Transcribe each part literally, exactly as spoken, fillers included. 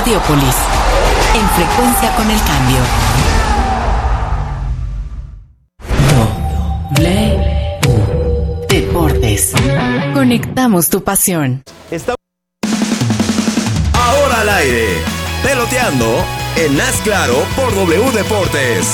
Radiopolis. En frecuencia con el cambio. W Deportes. Conectamos tu pasión. Está ahora al aire. Peloteando en Haz Claro por W Deportes.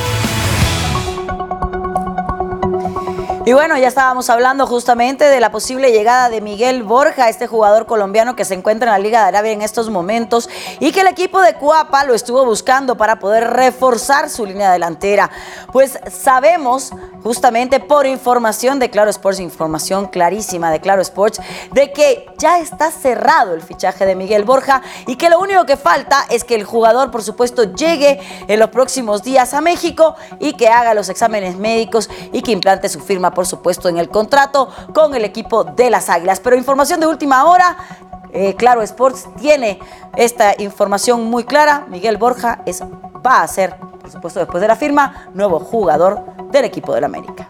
Y bueno, ya estábamos hablando justamente de la posible llegada de Miguel Borja, este jugador colombiano que se encuentra en la Liga de Arabia en estos momentos y que el equipo de Cuapa lo estuvo buscando para poder reforzar su línea delantera. Pues sabemos, justamente por información de Claro Sports, información clarísima de Claro Sports, de que ya está cerrado el fichaje de Miguel Borja y que lo único que falta es que el jugador, por supuesto, llegue en los próximos días a México y que haga los exámenes médicos y que implante su firma, por supuesto, en el contrato con el equipo de las Águilas. Pero información de última hora, eh, Claro Sports tiene esta información muy clara. Miguel Borja es, va a ser, por supuesto, después de la firma, nuevo jugador del equipo del América.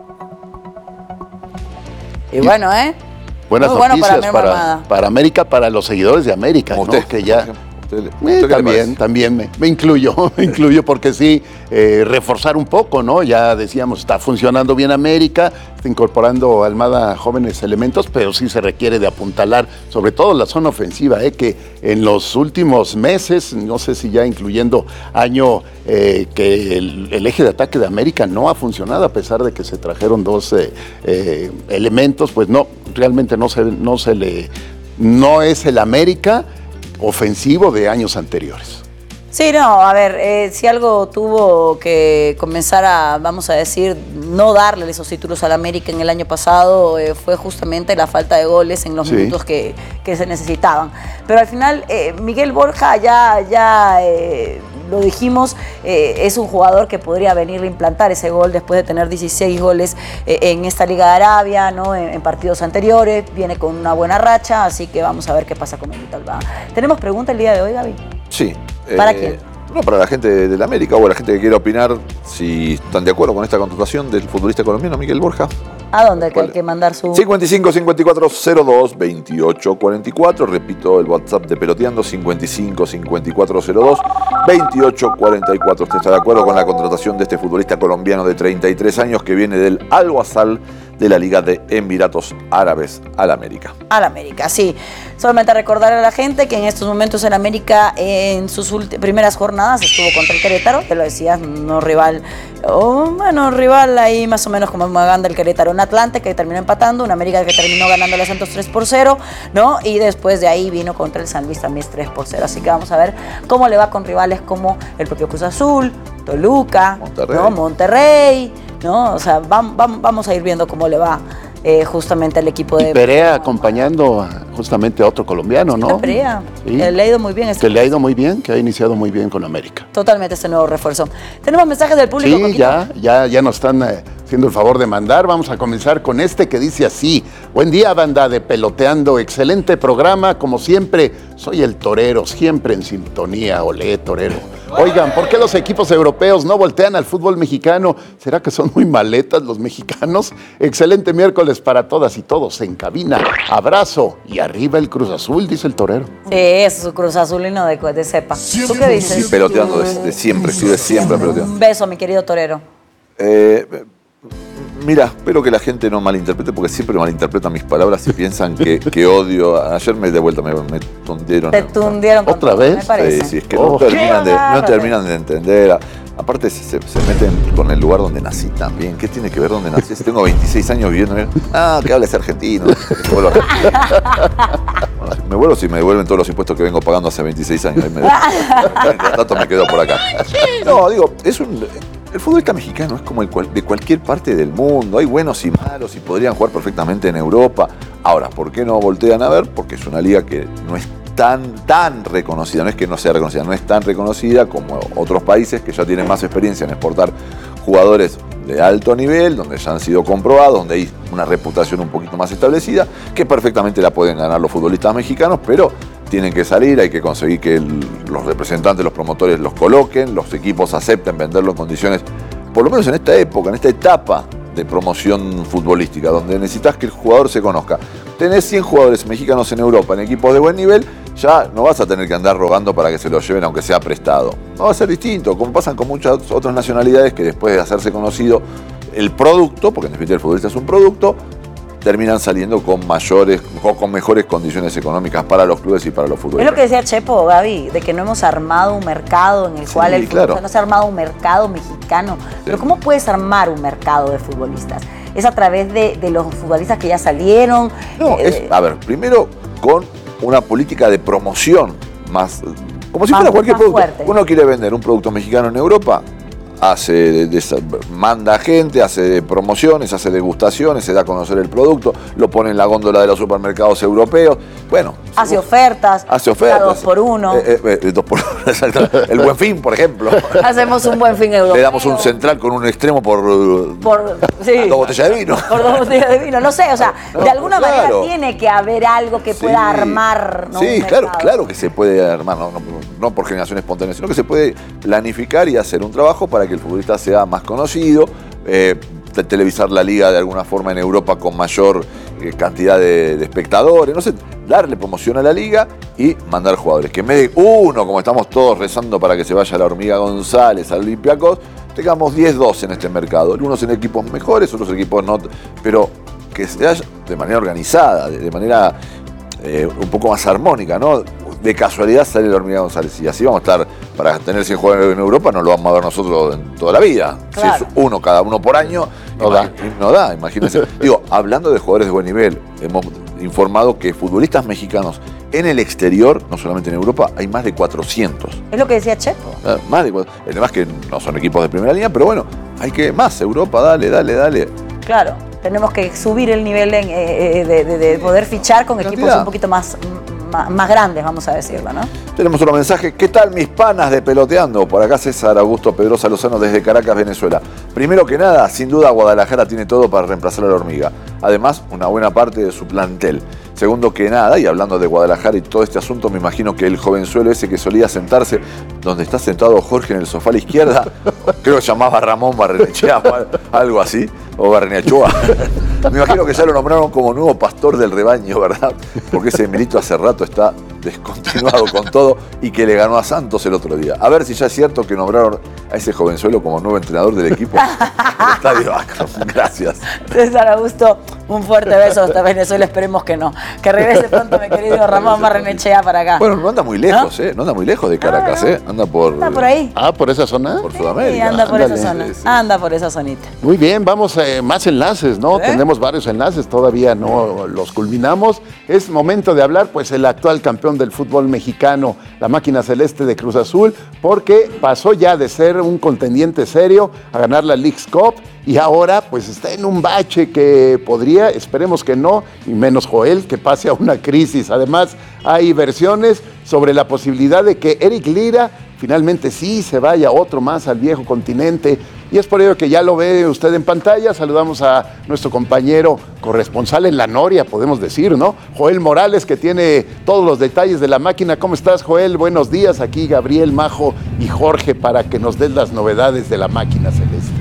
Y bueno, ¿eh? Buenas muy noticias bueno para, para, para América, para los seguidores de América, ¿no? Usted, que ya... ¿Usted, Eh, usted también, también me, me incluyo, me incluyo porque sí, eh, reforzar un poco, ¿no? Ya decíamos, está funcionando bien América, está incorporando Almada jóvenes elementos, pero sí se requiere de apuntalar, sobre todo la zona ofensiva, ¿eh? Que en los últimos meses, no sé si ya incluyendo año, eh, que el, el eje de ataque de América no ha funcionado, a pesar de que se trajeron dos eh, eh, elementos, pues no, realmente no se, no se le, no es el América ofensivo de años anteriores. Sí, no, a ver, eh, si algo tuvo que comenzar a, vamos a decir, no darle esos títulos al América en el año pasado, eh, fue justamente la falta de goles en los sí. minutos que, que se necesitaban. Pero al final, eh, Miguel Borja ya, ya eh, lo dijimos, eh, es un jugador que podría venir a implantar ese gol después de tener dieciséis goles eh, en esta Liga de Arabia, ¿no? En, en partidos anteriores, viene con una buena racha, así que vamos a ver qué pasa con Miguel Borja. ¿Tenemos pregunta el día de hoy, Gaby? Sí. ¿Para eh, quién? No, para la gente de la América o la gente que quiera opinar si están de acuerdo con esta contratación del futbolista colombiano Miguel Borja. ¿A dónde hay que mandar su...? cincuenta y cinco, cincuenta y cuatro, cero dos, veintiocho cuarenta y cuatro. Repito, el WhatsApp de Peloteando, cincuenta y cinco, cincuenta y cuatro, cero dos, veintiocho cuarenta y cuatro. ¿Usted está de acuerdo con la contratación de este futbolista colombiano de treinta y tres años que viene del Al Wasal de la Liga de Emiratos Árabes al América? Al América, sí. Solamente recordar a la gente que en estos momentos el América en sus primeras jornadas estuvo contra el Querétaro, te lo decías, no rival, oh, bueno, rival ahí más o menos como Maganda el Querétaro, un Atlante que terminó empatando, un América que terminó ganándole a Santos tres por cero, ¿no? Y después de ahí vino contra el San Luis también tres por cero. Así que vamos a ver cómo le va con rivales como el propio Cruz Azul, Toluca, Monterrey, ¿no? Monterrey, ¿no? O sea, vamos, vamos a ir viendo cómo le va eh, justamente al equipo de... Y Perea acompañando a, justamente a otro colombiano, ¿no? Perea, sí. Le ha ido muy bien. Este que le ha ido muy bien, que ha iniciado muy bien con América. Totalmente este nuevo refuerzo. Tenemos mensajes del público. Sí, Coquito. ya, ya, ya nos están eh, haciendo el favor de mandar. Vamos a comenzar con este que dice así: buen día, banda de Peloteando, excelente programa, como siempre. Soy el torero, siempre en sintonía. Olé, torero. Oigan, ¿por qué los equipos europeos no voltean al fútbol mexicano? ¿Será que son muy maletas los mexicanos? Excelente miércoles para todas y todos en cabina. Abrazo y arriba el Cruz Azul, dice el torero. Sí, es su Cruz Azulino de, de cepa. ¿Tú qué dices? Peloteando de, de siempre, estoy de siempre peloteando. Un beso, mi querido torero. Eh, mira, espero que la gente no malinterprete, porque siempre malinterpretan mis palabras y piensan que, que odio. Ayer me de vuelta me, me tundieron. Te tundieron con ¿Otra todo, vez? me parece. Sí, sí, es que Oh, no, terminan de, no bárbaro. terminan de entender. A- Aparte se, se- se meten con el lugar donde nací también. ¿Qué tiene que ver donde nací? Si tengo veintiséis años viviendo en... Ah, que hables argentino. Me vuelvo, me vuelvo si me devuelven todos los impuestos que vengo pagando hace veintiséis años. Ahí me, mientras tanto me quedo por acá. No, digo, es un... El futbolista mexicano es como el cual, de cualquier parte del mundo. Hay buenos y malos y podrían jugar perfectamente en Europa. Ahora, ¿por qué no voltean a ver? Porque es una liga que no es tan, tan reconocida. No es que no sea reconocida, no es tan reconocida como otros países que ya tienen más experiencia en exportar jugadores de alto nivel, donde ya han sido comprobados, donde hay una reputación un poquito más establecida, que perfectamente la pueden ganar los futbolistas mexicanos, pero tienen que salir, hay que conseguir que el, los representantes, los promotores los coloquen, los equipos acepten venderlo en condiciones, por lo menos en esta época, en esta etapa de promoción futbolística, donde necesitas que el jugador se conozca. Tenés cien jugadores mexicanos en Europa, en equipos de buen nivel, ya no vas a tener que andar rogando para que se lo lleven aunque sea prestado. No va a ser distinto, como pasan con muchas otras nacionalidades que después de hacerse conocido el producto, porque en definitiva el futbolista es un producto, terminan saliendo con mayores o con mejores condiciones económicas para los clubes y para los futbolistas. Es lo que decía Chepo, Gaby, de que no hemos armado un mercado en el Sí, cual el fútbol, claro. no se ha armado un mercado mexicano. Pero ¿cómo puedes armar un mercado de futbolistas? ¿Es a través de, de los futbolistas que ya salieron? No, Eh, es, a ver, primero con una política de promoción más, como si Más- fuera cualquier más producto. fuerte. Uno quiere vender un producto mexicano en Europa, hace de- de- manda gente, hace promociones, hace degustaciones, se da a conocer el producto, lo pone en la góndola de los supermercados europeos. Bueno, hace si vos- ofertas, hace ofertas. da dos por uno. Eh, eh, eh, dos por uno, exacto. El Buen Fin, por ejemplo. Hacemos un buen fin europeo. Le damos un central con un extremo por, Por, sí, dos botellas de vino. por dos botellas de vino. No sé, o sea, No, de alguna claro. manera tiene que haber algo que Sí. pueda armar, ¿no? Sí, un claro, mercado. claro que se puede armar, no, no, no por generación espontánea, sino que se puede planificar y hacer un trabajo para que el futbolista sea más conocido, eh, te- televisar la liga de alguna forma en Europa con mayor eh, cantidad de, de espectadores, no sé, darle promoción a la liga y mandar jugadores. Que en vez de uno, como estamos todos rezando para que se vaya la Hormiga González al Olympiacos, tengamos diez, doce en este mercado. Unos en equipos mejores, otros en equipos no, pero que se haya de manera organizada, de, de manera eh, un poco más armónica, ¿no? De casualidad sale la Hormiga González y así vamos a estar, para tener cien jugadores en Europa no lo vamos a ver nosotros en toda la vida. Claro. Si es uno cada uno por año, No da. no da, imagínense. Digo, hablando de jugadores de buen nivel, hemos informado que futbolistas mexicanos en el exterior, no solamente en Europa, hay más de cuatrocientos. Es lo que decía Chepo. Ah, Más de cuatrocientos. Además que no son equipos de primera línea, pero bueno, hay que más. Europa, dale, dale, dale. Claro, tenemos que subir el nivel en, eh, eh, de, de- de poder fichar con equipos Cantidad. un poquito más, más, más grandes, vamos a decirlo, ¿no? Tenemos otro mensaje. ¿Qué tal mis panas de Peloteando? Por acá César Augusto Pedrosa Lozano desde Caracas, Venezuela. Primero que nada, sin duda Guadalajara tiene todo para reemplazar a la Hormiga. Además, una buena parte de su plantel. Segundo que nada, y hablando de Guadalajara y todo este asunto, me imagino que el jovenzuelo ese que solía sentarse donde está sentado Jorge en el sofá a la izquierda, creo que se llamaba Ramón Barrenechea o algo así, o Barrenechoa. Me imagino que ya lo nombraron como nuevo pastor del rebaño, ¿verdad? Porque ese Emilito hace rato está descontinuado con todo y que le ganó a Santos el otro día. A ver si ya es cierto que nombraron a ese jovenzuelo como nuevo entrenador del equipo del Estadio Akron. Gracias. César Augusto, un fuerte beso hasta Venezuela, esperemos que no. Que regrese pronto mi querido Ramón Barrenechea para acá. Bueno, no anda muy lejos, ¿eh? No anda muy lejos de Caracas, ¿eh? Anda por, Anda por ahí. Ah, ¿por esa zona? por Sí, Sudamérica. anda por esa Ándale. zona. Sí, sí. Anda por esa zonita. Muy bien, vamos a más enlaces, ¿no? ¿Eh? Tenemos varios enlaces, todavía no los culminamos. Es momento de hablar, pues, el actual campeón del fútbol mexicano, la máquina celeste de Cruz Azul, porque pasó ya de ser un contendiente serio a ganar la Leagues Cup y ahora, pues, está en un bache que podría, esperemos que no, y menos Joel, que pase a una crisis. Además, hay versiones sobre la posibilidad de que Eric Lira finalmente sí se vaya otro más al viejo continente. Y es por ello que ya lo ve usted en pantalla. Saludamos a nuestro compañero corresponsal en La Noria, podemos decir, ¿no? Joel Morales, que tiene todos los detalles de la máquina. ¿Cómo estás, Joel? Buenos días. Aquí Gabriel, Majo y Jorge para que nos des las novedades de la máquina celeste.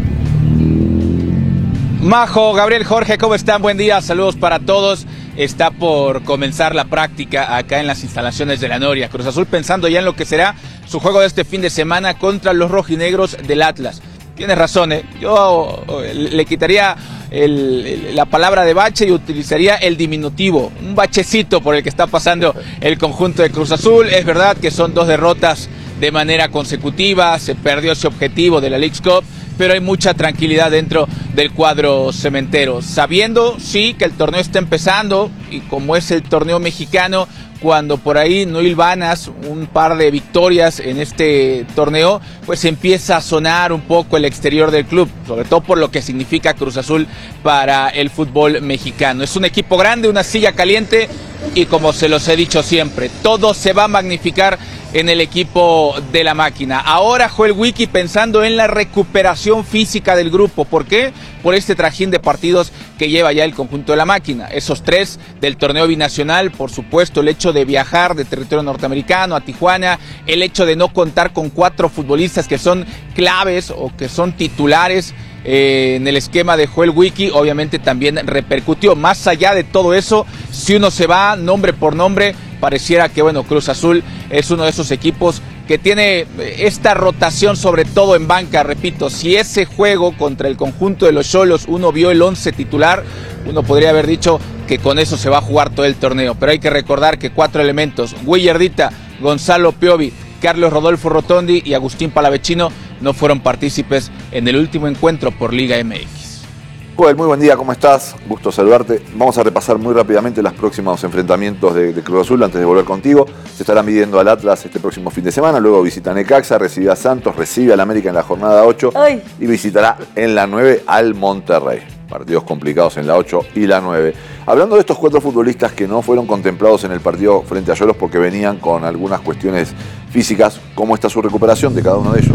Majo, Gabriel, Jorge, ¿cómo están? Buen día, saludos para todos. Está por comenzar la práctica acá en las instalaciones de La Noria. Cruz Azul pensando ya en lo que será su juego de este fin de semana contra los rojinegros del Atlas. Tienes razón, ¿eh? Yo le quitaría el, el, la palabra de bache y utilizaría el diminutivo, un bachecito por el que está pasando el conjunto de Cruz Azul. Es verdad que son dos derrotas de manera consecutiva, se perdió ese objetivo de la Leagues Cup, pero hay mucha tranquilidad dentro del cuadro cementero, sabiendo, sí, que el torneo está empezando y como es el torneo mexicano, cuando por ahí no hilvanas un par de victorias en este torneo, pues empieza a sonar un poco el exterior del club, sobre todo por lo que significa Cruz Azul para el fútbol mexicano. Es un equipo grande, una silla caliente y como se los he dicho siempre, todo se va a magnificar en el equipo de la máquina. Ahora Joel Wiki pensando en la recuperación física del grupo. ¿Por qué? Por este trajín de partidos que lleva ya el conjunto de la máquina. Esos tres del torneo binacional, por supuesto, el hecho de viajar de territorio norteamericano a Tijuana, el hecho de no contar con cuatro futbolistas que son claves o que son titulares eh, en el esquema de Joel Wiki, obviamente también repercutió. Más allá de todo eso, si uno se va nombre por nombre, pareciera que bueno, Cruz Azul es uno de esos equipos que tiene esta rotación, sobre todo en banca. Repito, si ese juego contra el conjunto de los Xolos uno vio el once titular, uno podría haber dicho que con eso se va a jugar todo el torneo, pero hay que recordar que cuatro elementos: Guillardita, Gonzalo Piovi, Carlos Rodolfo Rotondi y Agustín Palavecino no fueron partícipes en el último encuentro por Liga M X. Joel, muy buen día, ¿cómo estás? Gusto saludarte. Vamos a repasar muy rápidamente los próximos enfrentamientos de, de Cruz Azul antes de volver contigo. Se estará midiendo al Atlas este próximo fin de semana, luego visita Necaxa, recibe a Santos, recibe al América en la jornada ocho Ay. y visitará en la nueve al Monterrey. Partidos complicados en la ocho y la nueve. Hablando de estos cuatro futbolistas que no fueron contemplados en el partido frente a Xolos porque venían con algunas cuestiones físicas, ¿cómo está su recuperación de cada uno de ellos?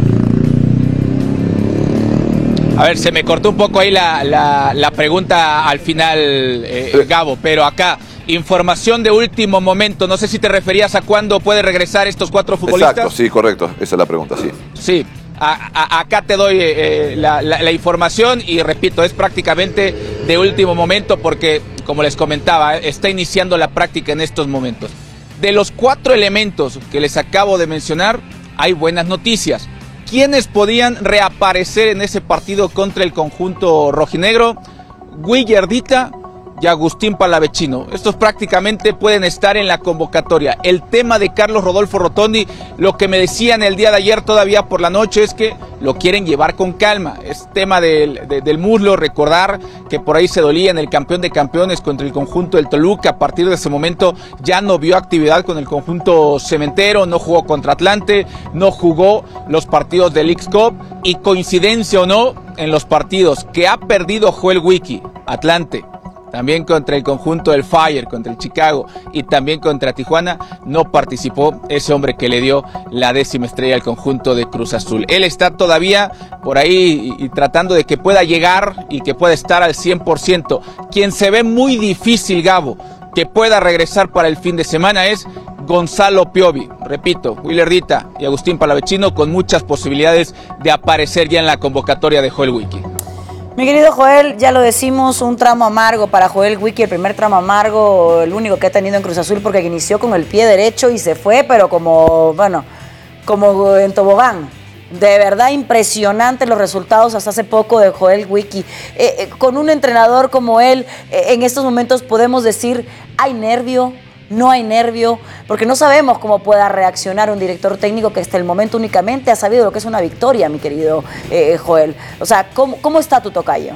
A ver, se me cortó un poco ahí la, la, la pregunta al final, eh, sí. Gabo, pero acá, información de último momento. No sé si te referías a cuándo puede regresar estos cuatro futbolistas. Exacto, sí, correcto. Esa es la pregunta, sí. Sí. A, a, acá te doy eh, la, la, la información y repito, es prácticamente de último momento porque, como les comentaba, está iniciando la práctica en estos momentos. De los cuatro elementos que les acabo de mencionar, hay buenas noticias. ¿Quiénes podían reaparecer en ese partido contra el conjunto rojinegro? Guillardita y Agustín Palavecino. Estos prácticamente pueden estar en la convocatoria. El tema de Carlos Rodolfo Rotondi, lo que me decían el día de ayer todavía por la noche es que lo quieren llevar con calma. Es tema del, de, del muslo, recordar que por ahí se dolía en el campeón de campeones contra el conjunto del Toluca. A partir de ese momento ya no vio actividad con el conjunto cementero, no jugó contra Atlante, no jugó los partidos del Leagues Cup y, coincidencia o no, en los partidos que ha perdido Joel Wiki, Atlante, también contra el conjunto del Fire, contra el Chicago y también contra Tijuana, no participó ese hombre que le dio la décima estrella al conjunto de Cruz Azul. Él está todavía por ahí y, y tratando de que pueda llegar y que pueda estar al cien por ciento. Quien se ve muy difícil, Gabo, que pueda regresar para el fin de semana es Gonzalo Piovi. Repito, Guillardita y Agustín Palavecino con muchas posibilidades de aparecer ya en la convocatoria de Joel Wiki. Mi querido Joel, ya lo decimos, un tramo amargo para Joel Wiki, el primer tramo amargo, el único que ha tenido en Cruz Azul, porque inició con el pie derecho y se fue, pero como, bueno, como en tobogán. De verdad impresionante los resultados hasta hace poco de Joel Wiki. Eh, eh, con un entrenador como él, eh, en estos momentos podemos decir, hay nervio, no hay nervio, porque no sabemos cómo pueda reaccionar un director técnico que hasta el momento únicamente ha sabido lo que es una victoria, mi querido eh, Joel. O sea, ¿cómo, cómo está tu tocayo?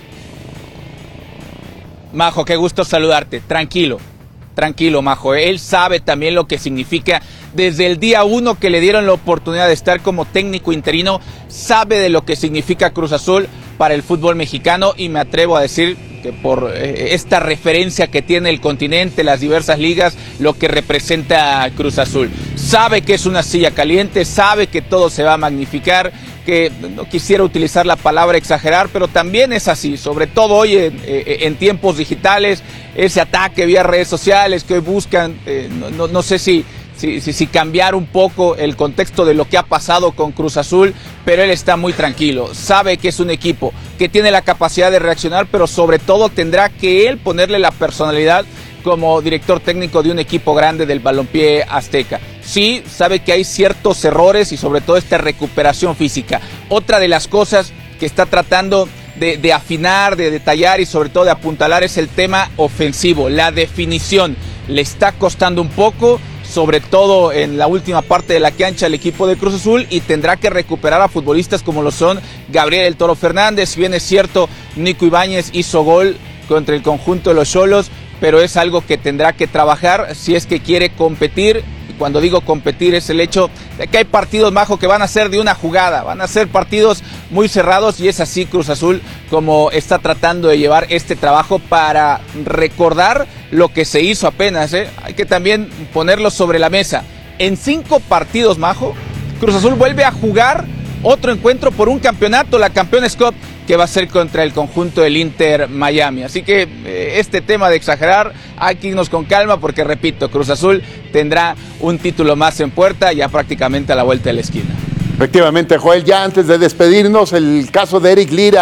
Majo, qué gusto saludarte. Tranquilo, tranquilo, Majo. Él sabe también lo que significa. Desde el día uno que le dieron la oportunidad de estar como técnico interino, sabe de lo que significa Cruz Azul para el fútbol mexicano y me atrevo a decir que por eh, esta referencia que tiene el continente, las diversas ligas, lo que representa Cruz Azul. Sabe que es una silla caliente, sabe que todo se va a magnificar, que no quisiera utilizar la palabra exagerar, pero también es así, sobre todo hoy en, en tiempos digitales, ese ataque vía redes sociales que hoy buscan, eh, no, no, no sé si... Si, si, si cambiar un poco el contexto de lo que ha pasado con Cruz Azul, pero él está muy tranquilo, sabe que es un equipo que tiene la capacidad de reaccionar, pero sobre todo tendrá que él ponerle la personalidad como director técnico de un equipo grande del balompié azteca. Sí, sabe que hay ciertos errores y sobre todo esta recuperación física. Otra de las cosas que está tratando de, de afinar, de detallar y sobre todo de apuntalar es el tema ofensivo, la definición. Le está costando un poco, sobre todo en la última parte de la cancha el equipo de Cruz Azul, y tendrá que recuperar a futbolistas como lo son Gabriel El Toro Fernández. Si bien es cierto, Nico Ibáñez hizo gol contra el conjunto de los Xolos, pero es algo que tendrá que trabajar si es que quiere competir. Y cuando digo competir es el hecho de que hay partidos, Majo, que van a ser de una jugada, van a ser partidos muy cerrados, y es así Cruz Azul como está tratando de llevar este trabajo para recordar lo que se hizo apenas, ¿eh? Hay que también ponerlo sobre la mesa. En cinco partidos, Majo, Cruz Azul vuelve a jugar otro encuentro por un campeonato, la Campeones Cup, que va a ser contra el conjunto del Inter Miami. Así que eh, este tema de exagerar, hay que irnos con calma porque, repito, Cruz Azul tendrá un título más en puerta, ya prácticamente a la vuelta de la esquina. Efectivamente, Joel, ya antes de despedirnos, el caso de Eric Lira,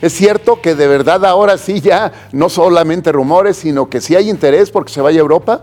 ¿Es cierto que de verdad ahora sí ya no solamente rumores, sino que sí hay interés porque se vaya a Europa?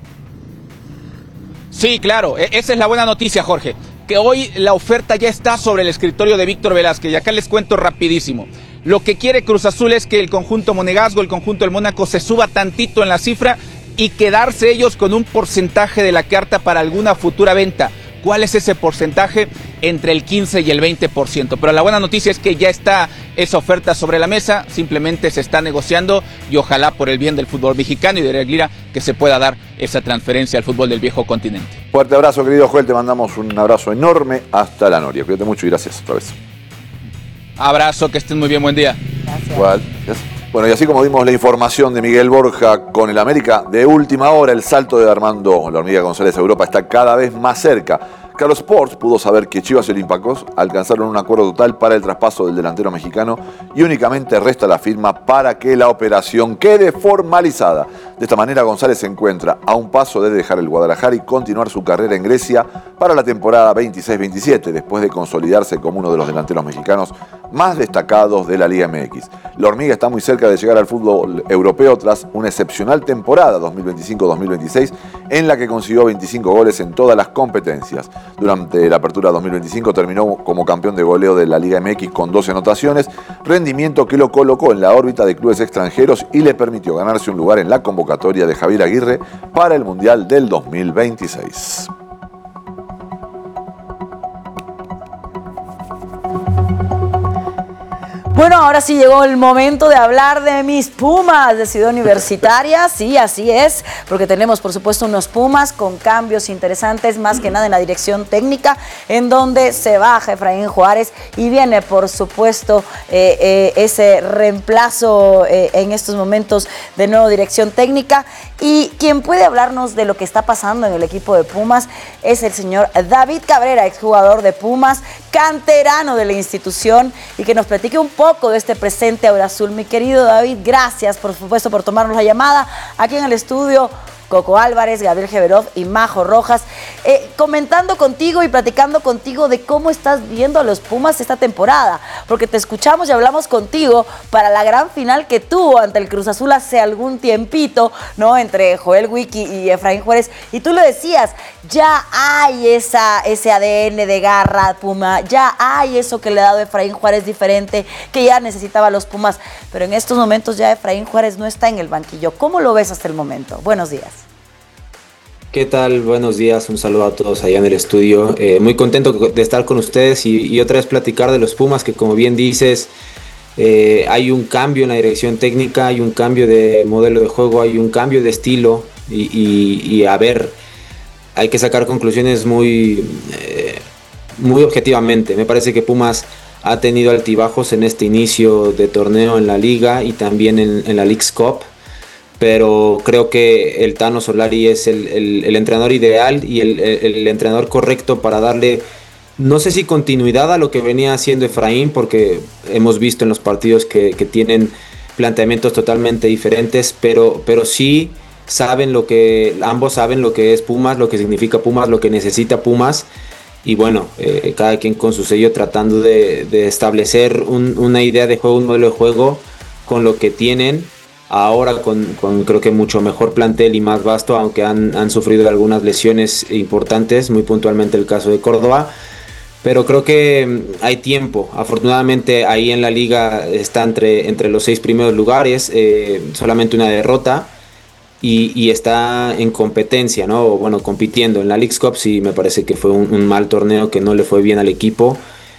Sí, claro, esa es la buena noticia, Jorge, que hoy la oferta ya está sobre el escritorio de Víctor Velázquez, y acá les cuento rapidísimo. Lo que quiere Cruz Azul es que el conjunto monegasco, el conjunto del Mónaco, se suba tantito en la cifra y quedarse ellos con un porcentaje de la carta para alguna futura venta. ¿Cuál es ese porcentaje? Entre el quince y el veinte por ciento. Pero la buena noticia es que ya está esa oferta sobre la mesa, simplemente se está negociando y ojalá por el bien del fútbol mexicano y de Eric Lira que se pueda dar esa transferencia al fútbol del viejo continente. Fuerte abrazo, querido Joel, te mandamos un abrazo enorme hasta la Noria. Cuídate mucho y gracias otra vez. Abrazo, que estén muy bien, buen día. Gracias. Igual. Bueno, y así como dimos la información de Miguel Borja con el América, de última hora el salto de Armando La Hormiga González a Europa está cada vez más cerca. Carlos Sports pudo saber que Chivas y Olympiacos alcanzaron un acuerdo total para el traspaso del delantero mexicano y únicamente resta la firma para que la operación quede formalizada. De esta manera González se encuentra a un paso de dejar el Guadalajara y continuar su carrera en Grecia para la temporada veintiséis veintisiete, después de consolidarse como uno de los delanteros mexicanos más destacados de la Liga M X. La Hormiga está muy cerca de llegar al fútbol europeo tras una excepcional temporada dos mil veinticinco dos mil veintiséis en la que consiguió veinticinco goles en todas las competencias. Durante la apertura dos mil veinticinco terminó como campeón de goleo de la Liga M X con doce anotaciones, rendimiento que lo colocó en la órbita de clubes extranjeros y le permitió ganarse un lugar en la convocatoria de Javier Aguirre para el Mundial del dos mil veintiséis. Bueno, ahora sí llegó el momento de hablar de mis Pumas de Ciudad Universitaria. Sí, así es, porque tenemos por supuesto unos Pumas con cambios interesantes, más que nada en la dirección técnica, en donde se baja Efraín Juárez y viene por supuesto eh, eh, ese reemplazo eh, en estos momentos de nueva dirección técnica. Y quien puede hablarnos de lo que está pasando en el equipo de Pumas es el señor David Cabrera, exjugador de Pumas, canterano de la institución, y que nos platique un poco de este presente Aurazul. Mi querido David, gracias por supuesto por tomarnos la llamada aquí en el estudio. Coco Álvarez, Gabriel Geverov y Majo Rojas, eh, comentando contigo y platicando contigo de cómo estás viendo a los Pumas esta temporada, porque te escuchamos y hablamos contigo para la gran final que tuvo ante el Cruz Azul hace algún tiempito, ¿no? Entre Joel Wiki y Efraín Juárez, y tú lo decías, ya hay esa, ese A D N de garra Puma, ya hay eso que le ha dado Efraín Juárez diferente, que ya necesitaba los Pumas, pero en estos momentos ya Efraín Juárez no está en el banquillo. ¿Cómo lo ves hasta el momento? Buenos días. ¿Qué tal? Buenos días, un saludo a todos allá en el estudio. Eh, muy contento de estar con ustedes y, y otra vez platicar de los Pumas, que como bien dices, eh, hay un cambio en la dirección técnica, hay un cambio de modelo de juego, hay un cambio de estilo y, y, y a ver, hay que sacar conclusiones muy, eh, muy objetivamente. Me parece que Pumas ha tenido altibajos en este inicio de torneo en la Liga y también en, en la Leagues Cup, pero creo que el Tano Solari es el, el, el entrenador ideal y el, el, el entrenador correcto para darle, no sé si continuidad a lo que venía haciendo Efraín, porque hemos visto en los partidos que, que tienen planteamientos totalmente diferentes, pero, pero sí saben lo que, ambos saben lo que es Pumas, lo que significa Pumas, lo que necesita Pumas, y bueno, eh, cada quien con su sello tratando de, de establecer un, una idea de juego, un modelo de juego con lo que tienen. Ahora con, con creo que mucho mejor plantel y más vasto, aunque han, han sufrido algunas lesiones importantes, muy puntualmente el caso de Córdoba, pero creo que hay tiempo. Afortunadamente ahí en la liga está entre, entre los seis primeros lugares, eh, solamente una derrota y, y está en competencia, ¿no? Bueno, compitiendo. En la Leagues Cup sí me parece que fue un, un mal torneo que no le fue bien al equipo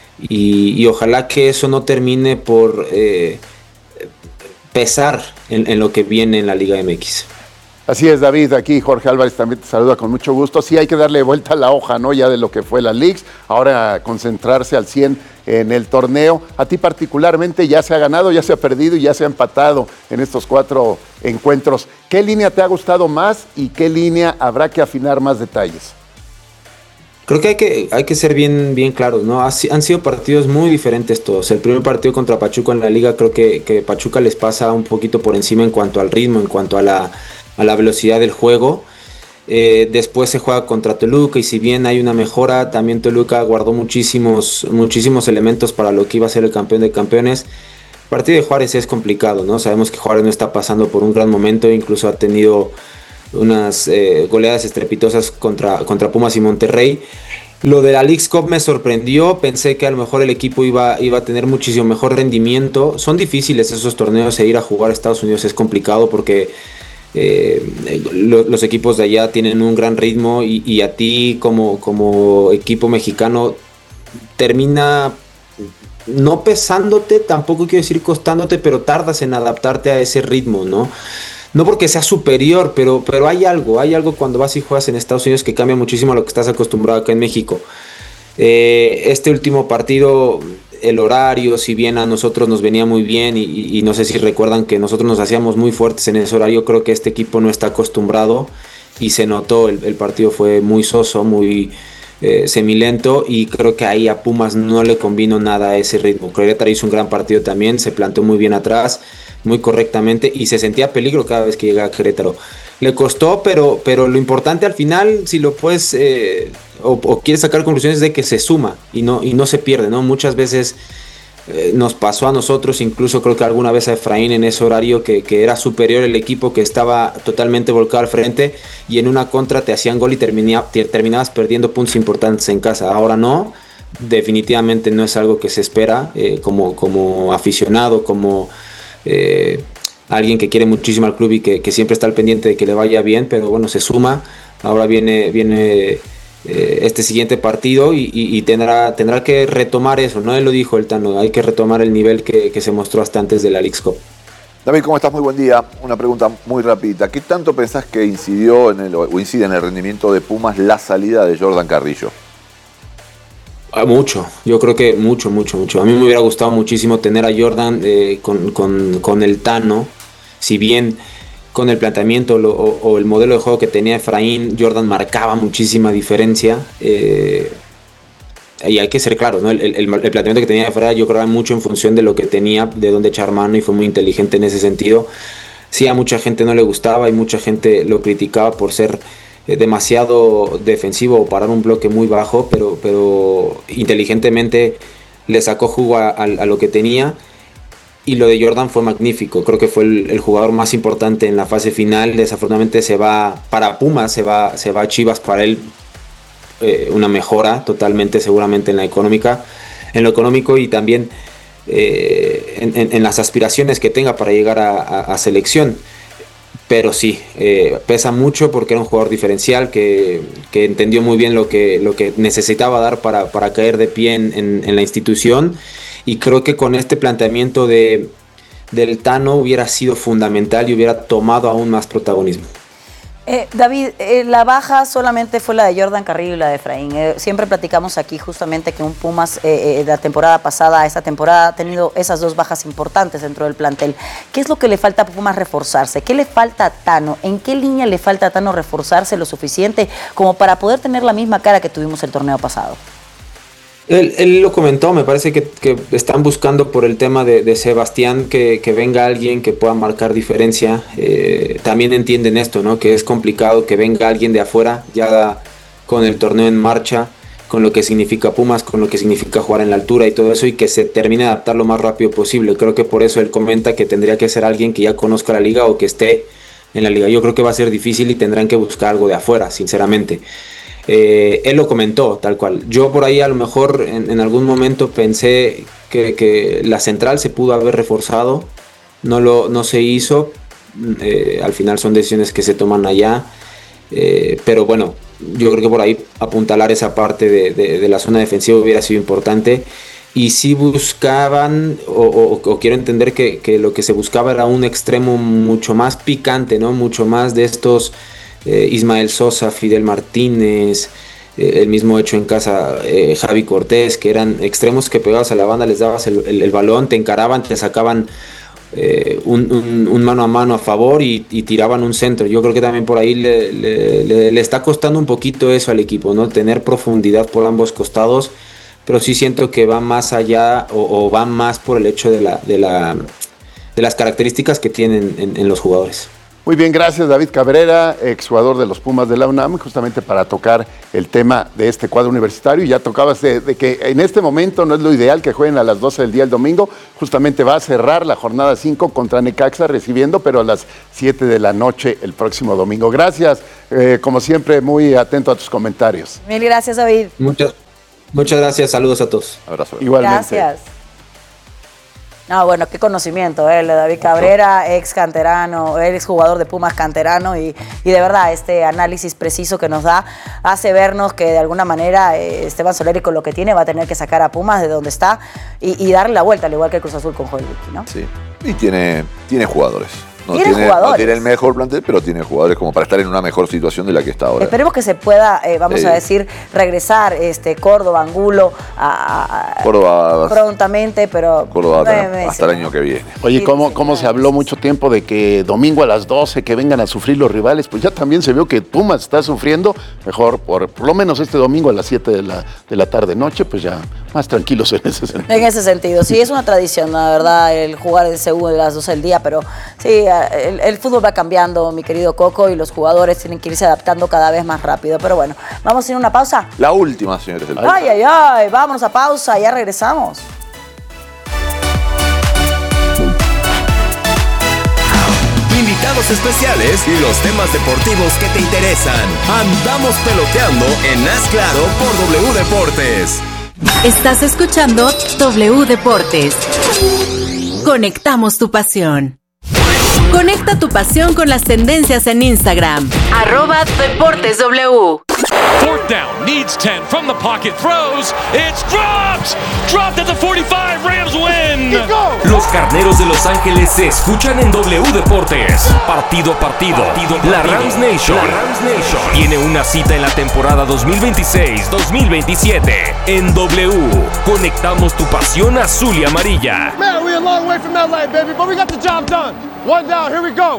y, y ojalá que eso no termine por... Eh, pesar en, en lo que viene en la Liga M X. Así es, David, aquí Jorge Álvarez también te saluda con mucho gusto. Sí, hay que darle vuelta a la hoja, ¿no? Ya de lo que fue la Leagues, ahora concentrarse al cien en el torneo. A ti particularmente ya se ha ganado, ya se ha perdido y ya se ha empatado en estos cuatro encuentros. ¿Qué línea te ha gustado más y qué línea habrá que afinar más detalles? Creo que hay que, hay que ser bien, bien claros, ¿no? Han sido partidos muy diferentes todos. El primer partido contra Pachuca en la liga, creo que, que Pachuca les pasa un poquito por encima en cuanto al ritmo, en cuanto a la, a la velocidad del juego. Eh, después se juega contra Toluca y si bien hay una mejora, también Toluca guardó muchísimos, muchísimos elementos para lo que iba a ser el campeón de campeones. El partido de Juárez es complicado, ¿no? Sabemos que Juárez no está pasando por un gran momento, incluso ha tenido unas eh, goleadas estrepitosas contra, contra Pumas y Monterrey. Lo de la Leagues Cup me sorprendió, pensé que a lo mejor el equipo iba, iba a tener muchísimo mejor rendimiento. Son difíciles esos torneos, e ir a jugar a Estados Unidos es complicado porque eh, lo, los equipos de allá tienen un gran ritmo y, y a ti como, como equipo mexicano termina no pesándote, tampoco quiero decir costándote, pero tardas en adaptarte a ese ritmo, ¿no? No porque sea superior, pero, pero hay algo, hay algo cuando vas y juegas en Estados Unidos que cambia muchísimo a lo que estás acostumbrado acá en México. Eh, este último partido, el horario, si bien a nosotros nos venía muy bien, y, y, y no sé si recuerdan que nosotros nos hacíamos muy fuertes en ese horario, creo que este equipo no está acostumbrado y se notó, el, el partido fue muy soso, muy eh, semilento, y creo que ahí a Pumas no le convino nada a ese ritmo. Querétaro hizo un gran partido también, se planteó muy bien atrás, muy correctamente, y se sentía peligro cada vez que llegaba a Querétaro. Le costó, pero, pero lo importante al final, si lo puedes eh, o, o quieres sacar conclusiones, de que se suma y no, y no se pierde, ¿no? Muchas veces eh, nos pasó a nosotros, incluso creo que alguna vez a Efraín en ese horario, que, que era superior el equipo, que estaba totalmente volcado al frente, y en una contra te hacían gol y termina, te, terminabas perdiendo puntos importantes en casa. Ahora no, definitivamente no es algo que se espera eh, como, como aficionado, como Eh, alguien que quiere muchísimo al club y que, que siempre está al pendiente de que le vaya bien, pero bueno, se suma. Ahora viene, viene eh, este siguiente partido y, y, y tendrá, tendrá que retomar eso, ¿no? Él lo dijo, el Tano, hay que retomar el nivel que, que se mostró hasta antes de la Leagues Cup. David, ¿cómo estás? Muy buen día. Una pregunta muy rapidita. ¿Qué tanto pensás que incidió en el, o incide en el rendimiento de Pumas la salida de Jordan Carrillo? Mucho, yo creo que mucho, mucho, mucho. A mí me hubiera gustado muchísimo tener a Jordan eh, con, con, con el Tano, si bien con el planteamiento lo, o, o el modelo de juego que tenía Efraín, Jordan marcaba muchísima diferencia. Eh, y hay que ser claros, ¿no? El, el, el planteamiento que tenía Efraín, yo creo que era mucho en función de lo que tenía, de dónde echar mano, y fue muy inteligente en ese sentido. Sí, a mucha gente no le gustaba y mucha gente lo criticaba por ser demasiado defensivo o parar un bloque muy bajo, pero, pero inteligentemente le sacó jugo a, a, a lo que tenía, y lo de Jordan fue magnífico. Creo que fue el, el jugador más importante en la fase final. Desafortunadamente se va para Pumas, se va, se va a Chivas, para él eh, una mejora totalmente, seguramente en la económica, en lo económico, y también eh, en, en, en las aspiraciones que tenga para llegar a, a, a selección. Pero sí, eh, pesa mucho porque era un jugador diferencial que, que entendió muy bien lo que, lo que necesitaba dar para, para caer de pie en, en, en la institución, y creo que con este planteamiento de, del Tano hubiera sido fundamental y hubiera tomado aún más protagonismo. Eh, David, eh, la baja solamente fue la de Jordan Carrillo y la de Efraín. Eh, siempre platicamos aquí justamente que un Pumas eh, eh, la temporada pasada, esta temporada, ha tenido esas dos bajas importantes dentro del plantel. ¿Qué es lo que le falta a Pumas reforzarse? ¿Qué le falta a Tano? ¿En qué línea le falta a Tano reforzarse lo suficiente como para poder tener la misma cara que tuvimos el torneo pasado? Él, él lo comentó, me parece que, que están buscando por el tema de, de Sebastián que, que venga alguien que pueda marcar diferencia. Eh, también entienden esto, ¿no? Que es complicado que venga alguien de afuera ya con el torneo en marcha, con lo que significa Pumas, con lo que significa jugar en la altura y todo eso, y que se termine de adaptar lo más rápido posible. Creo que por eso él comenta que tendría que ser alguien que ya conozca la liga o que esté en la liga. Yo creo que va a ser difícil y tendrán que buscar algo de afuera, sinceramente. Eh, él lo comentó tal cual. Yo por ahí a lo mejor en, en algún momento pensé que, que la central se pudo haber reforzado, no, lo, no se hizo. Eh, al final son decisiones que se toman allá, eh, pero bueno, yo creo que por ahí apuntalar esa parte de, de, de la zona defensiva hubiera sido importante. Y si buscaban, o, o, o quiero entender que, que lo que se buscaba era un extremo mucho más picante, ¿no? Mucho más de estos Eh, Ismael Sosa, Fidel Martínez, eh, el mismo hecho en casa eh, Javi Cortés, que eran extremos que pegabas a la banda, les dabas el, el, el balón, te encaraban, te sacaban eh, un, un, un mano a mano a favor y, y tiraban un centro. Yo creo que también por ahí le, le, le, le está costando un poquito eso al equipo, ¿no? Tener profundidad por ambos costados, pero sí siento que va más allá o, o va más por el hecho de, la, de, la, de las características que tienen en, en los jugadores. Muy bien, gracias David Cabrera, exjugador de los Pumas de la UNAM, justamente para tocar el tema de este cuadro universitario. Y ya tocabas de, de que en este momento no es lo ideal que jueguen a las doce del día el domingo, justamente va a cerrar la jornada cinco contra Necaxa recibiendo, pero a las siete de la noche el próximo domingo. Gracias, eh, como siempre, muy atento a tus comentarios. Mil gracias, David. Muchas, muchas gracias, saludos a todos. Abrazo. Igualmente. Gracias. No, bueno, qué conocimiento, ¿eh? El de David Cabrera, ex canterano, ex jugador de Pumas canterano y, y de verdad este análisis preciso que nos da hace vernos que de alguna manera eh, Esteban Soleri con lo que tiene va a tener que sacar a Pumas de donde está y, y darle la vuelta, al igual que el Cruz Azul con Joel Buki, ¿no? Sí, y tiene, tiene jugadores. No ¿Tiene tiene, jugadores? no tiene el mejor plantel, pero tiene jugadores como para estar en una mejor situación de la que está ahora. Esperemos que se pueda, eh, vamos Sí. a decir, regresar este Córdoba, Angulo a, a- Córdoba, prontamente, pero Córdoba nueve hasta, meses, hasta el ¿no? año que viene. Oye, Sí, ¿cómo, sí, cómo claro. se habló mucho tiempo de que domingo a las doce que vengan a sufrir los rivales? Pues ya también se vio que Pumas está sufriendo. Mejor, por, por lo menos este domingo a las siete de la, de la tarde-noche, pues ya más tranquilos en ese sentido. En ese sentido, sí, es una tradición, la verdad, el jugar el segundo de las doce del día, pero sí, el, el fútbol va cambiando, mi querido Coco, y los jugadores tienen que irse adaptando cada vez más rápido. Pero bueno, vamos a ir a una pausa. La última, señores. del- Ay, ay, ay, vámonos a pausa, ya regresamos. Invitados especiales y los temas deportivos que te interesan. Andamos peloteando en Haz Claro por W Deportes. Estás escuchando W Deportes. Conectamos tu pasión. Conecta tu pasión con las tendencias en Instagram. Arroba Deportes W. Fourth down, needs ten, from the pocket, throws, it's dropped! Dropped at the forty-five, Rams win! Los Carneros de Los Ángeles se escuchan en W Deportes. Partido a partido. La Rams Nation. La Rams Nation tiene una cita en la temporada dos mil veintiséis dos mil veintisiete. En W, conectamos tu pasión azul y amarilla. Man, we're a long way from L A, baby, but we got the job done. One down, here we go.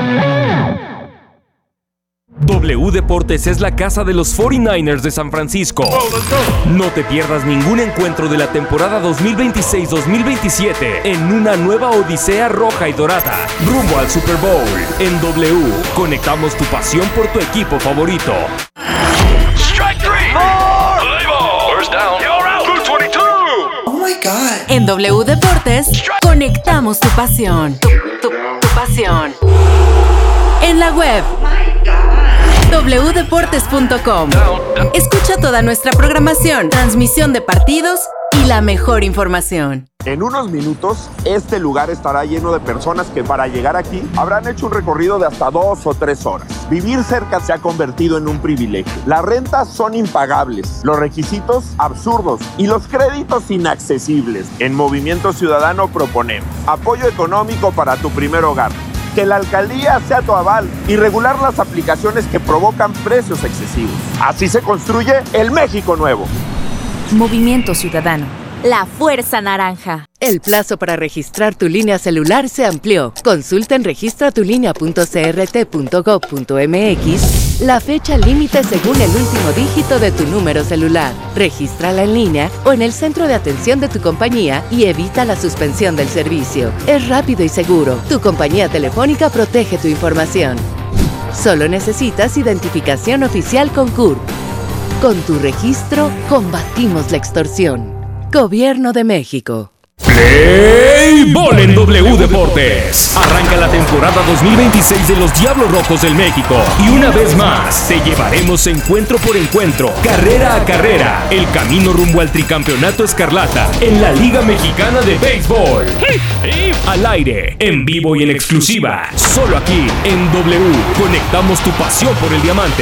W Deportes es la casa de los cuarenta y nueve ers de San Francisco. No te pierdas ningún encuentro de la temporada dos mil veintiséis dos mil veintisiete en una nueva odisea roja y dorada, rumbo al Super Bowl. En W, conectamos tu pasión por tu equipo favorito. Strike three! Play ball! First down, you're out! two twenty-two! En W Deportes, conectamos tu pasión. Tu, tu- tu pasión. En la web w deportes punto com. Escucha toda nuestra programación, transmisión de partidos y la mejor información. En unos minutos, este lugar estará lleno de personas que para llegar aquí habrán hecho un recorrido de hasta dos o tres horas. Vivir cerca se ha convertido en un privilegio. Las rentas son impagables, los requisitos absurdos y los créditos inaccesibles. En Movimiento Ciudadano proponemos apoyo económico para tu primer hogar, que la alcaldía sea tu aval y regular las aplicaciones que provocan precios excesivos. Así se construye el México nuevo. Movimiento Ciudadano. La Fuerza Naranja. El plazo para registrar tu línea celular se amplió. Consulta en registra tu línea punto c r t punto gov punto m x la fecha límite según el último dígito de tu número celular. Regístrala en línea o en el centro de atención de tu compañía y evita la suspensión del servicio. Es rápido y seguro. Tu compañía telefónica protege tu información. Solo necesitas identificación oficial con C U R P. Con tu registro, combatimos la extorsión. Gobierno de México. Play Ball en W Deportes. Arranca la temporada dos mil veintiséis de los Diablos Rojos del México. Y una vez más, te llevaremos encuentro por encuentro, carrera a carrera, el camino rumbo al tricampeonato escarlata en la Liga Mexicana de Béisbol. Al aire, en vivo y en exclusiva, solo aquí en W. Conectamos tu pasión por el diamante.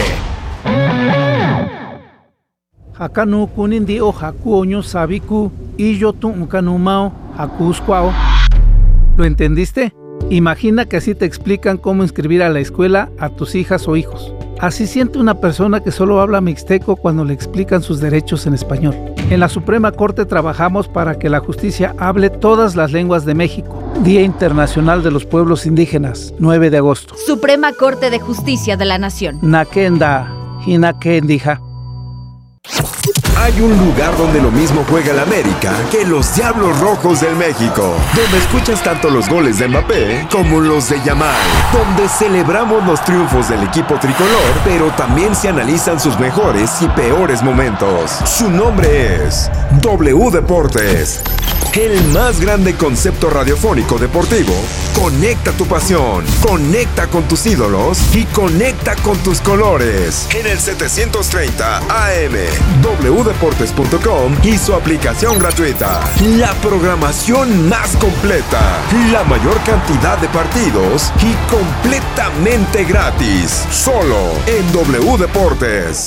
Hakanu kunindi o hakuoño sabiku y yo tu unkanumao hakuskwao. ¿Lo entendiste? Imagina que así te explican cómo inscribir a la escuela a tus hijas o hijos. Así siente una persona que solo habla mixteco cuando le explican sus derechos en español. En la Suprema Corte trabajamos para que la justicia hable todas las lenguas de México. Día Internacional de los Pueblos Indígenas, nueve de agosto. Suprema Corte de Justicia de la Nación. Nakenda, Hinakendija. hay un lugar donde lo mismo juega el América que los Diablos Rojos del México, donde escuchas tanto los goles de Mbappé como los de Yamal, donde celebramos los triunfos del equipo tricolor, pero también se analizan sus mejores y peores momentos. Su nombre es W Deportes, el más grande concepto radiofónico deportivo. Conecta tu pasión, conecta con tus ídolos y conecta con tus colores. En el setecientos treinta A M, w deportes punto com y su aplicación gratuita. La programación más completa, la mayor cantidad de partidos y completamente gratis. Solo en W Deportes.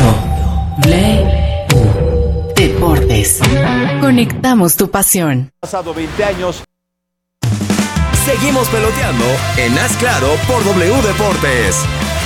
W Deportes. Conectamos tu pasión. Pasado veinte años. Seguimos peloteando en Haz Claro por W Deportes.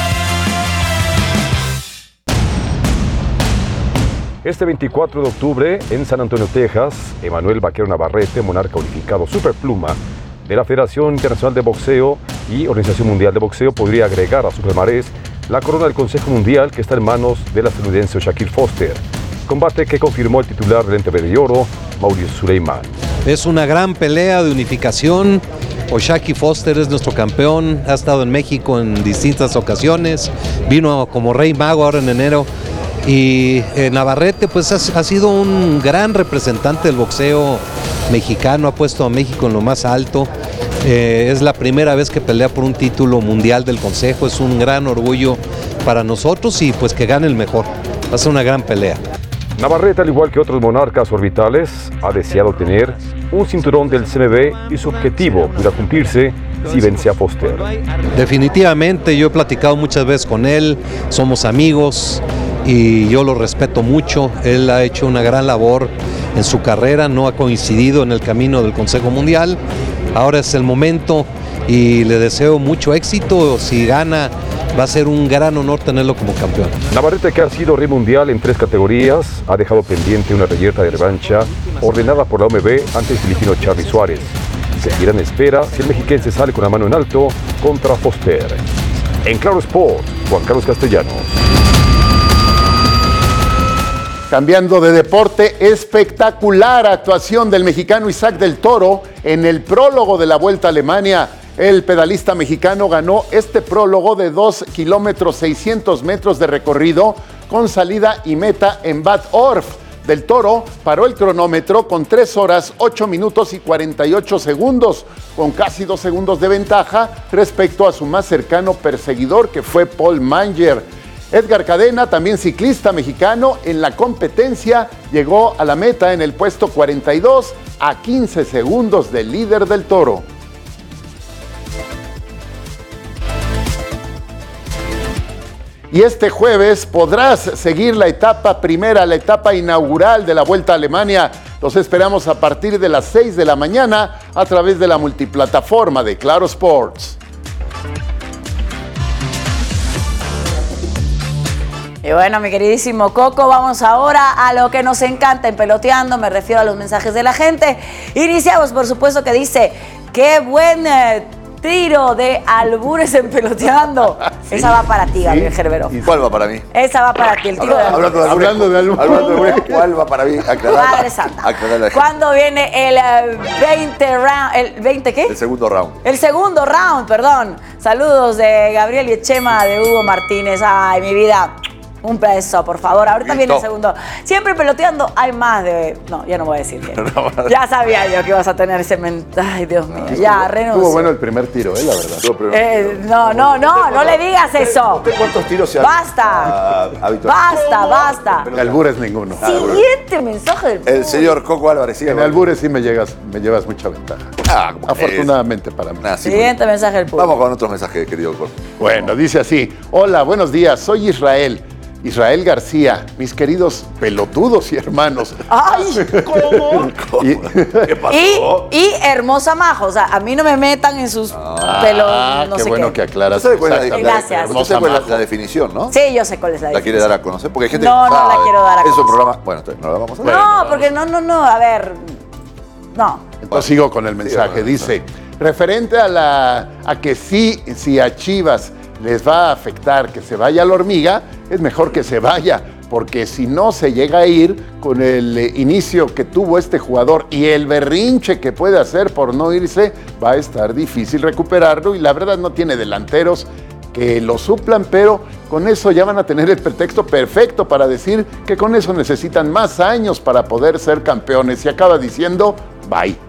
Este veinticuatro de octubre, en San Antonio, Texas, Emanuel Vaquero Navarrete, monarca unificado superpluma de la Federación Internacional de Boxeo y Organización Mundial de Boxeo, podría agregar a su palmarés la corona del Consejo Mundial, que está en manos del estadounidense Shaquille Foster. Combate que confirmó el titular del Lente Verde y Oro, Mauricio Suleiman. Es una gran pelea de unificación. O'Shaquie Foster es nuestro campeón, ha estado en México en distintas ocasiones, vino como Rey Mago ahora en enero. Y eh, Navarrete pues ha, ha sido un gran representante del boxeo mexicano, ha puesto a México en lo más alto. Eh, es la primera vez que pelea por un título mundial del Consejo, es un gran orgullo para nosotros y pues que gane el mejor. Va a ser una gran pelea. Navarrete, al igual que otros monarcas orbitales, ha deseado tener un cinturón del C M B y su objetivo pueda cumplirse si vence a Foster. Definitivamente, yo he platicado muchas veces con él, somos amigos y yo lo respeto mucho. Él ha hecho una gran labor en su carrera, no ha coincidido en el camino del Consejo Mundial. Ahora es el momento y le deseo mucho éxito. Si gana, va a ser un gran honor tenerlo como campeón. Navarrete, que ha sido rey mundial en tres categorías, ha dejado pendiente una reyerta de revancha ordenada por la O M B ante el filipino Charly Suárez. Seguirá en espera si el mexiquense sale con la mano en alto contra Foster. En Claro Sport, Juan Carlos Castellanos. Cambiando de deporte, espectacular actuación del mexicano Isaac del Toro en el prólogo de la Vuelta a Alemania. El pedalista mexicano ganó este prólogo de dos kilómetros seiscientos metros de recorrido con salida y meta en Bad Orf. Del Toro paró el cronómetro con tres horas, ocho minutos y cuarenta y ocho segundos, con casi dos segundos de ventaja respecto a su más cercano perseguidor, que fue Paul Manger. Edgar Cadena, también ciclista mexicano, en la competencia llegó a la meta en el puesto cuarenta y dos, a quince segundos del líder del Toro. Y este jueves podrás seguir la etapa primera, la etapa inaugural de la Vuelta a Alemania. Los esperamos a partir de las seis de la mañana a través de la multiplataforma de Claro Sports. Y bueno, mi queridísimo Coco, vamos ahora a lo que nos encanta en Peloteando, me refiero a los mensajes de la gente. Iniciamos, por supuesto, que dice, qué buen eh, tiro de albures en Peloteando. Sí, esa va para ti, Gabriel sí. Gerbero. ¿Cuál va para mí? Esa va para ti, el tiro Habla, de albures. Hablando de albures. Hablando de albures, ¿cuál va para mí? Aclarar. Madre Santa. ¿Cuándo viene el uh, veinte round? ¿El veinte qué? El segundo round. El segundo round, perdón. Saludos de Gabriel y Chema, de Hugo Martínez. Ay, mi vida. Un beso, por favor. Ahorita Listo. Viene el segundo. Siempre Peloteando hay más de... No, ya no voy a decir que... No, ya sabía yo que ibas a tener ese... Men... Ay, Dios mío. Ya, renuncio. Estuvo bueno el primer tiro, ¿eh? La verdad. Eh, no, no, no, no le digas eso. ¿Cuántos tiros se Basta. Basta, basta. En albures ninguno. Siguiente mensaje del... El señor Coco Álvarez. En albures sí me, llegas, me llevas mucha ventaja. Ah, afortunadamente es. Para mí. Nah, sí, Siguiente muy... mensaje del público. Vamos con otro mensaje, querido Coco. Bueno, dice así. Hola, buenos días. Soy Israel. Israel García, mis queridos pelotudos y hermanos. ¡Ay! ¿Cómo? y, ¿Qué pasó? Y, y hermosa Majo, o sea, a mí no me metan en sus ah, pelos, no qué sé bueno qué. que aclaras. ¿No cuál es la, Gracias. No sé cuál es la definición, ¿no? Sí, yo sé cuál es la definición. ¿La quiere dar a conocer? Porque hay gente no, que no, no la quiero dar a conocer. Es un programa... Bueno, entonces no la vamos a dar. No, no porque no, no, no, a ver, no. Entonces sigo con el mensaje, dice, referente a la a que sí, si a Chivas les va a afectar que se vaya la hormiga, es mejor que se vaya. porque si no se llega a ir con el eh, inicio que tuvo este jugador y el berrinche que puede hacer por no irse, va a estar difícil recuperarlo y la verdad no tiene delanteros que lo suplan, pero con eso ya van a tener el pretexto perfecto para decir que con eso necesitan más años para poder ser campeones y acaba diciendo bye.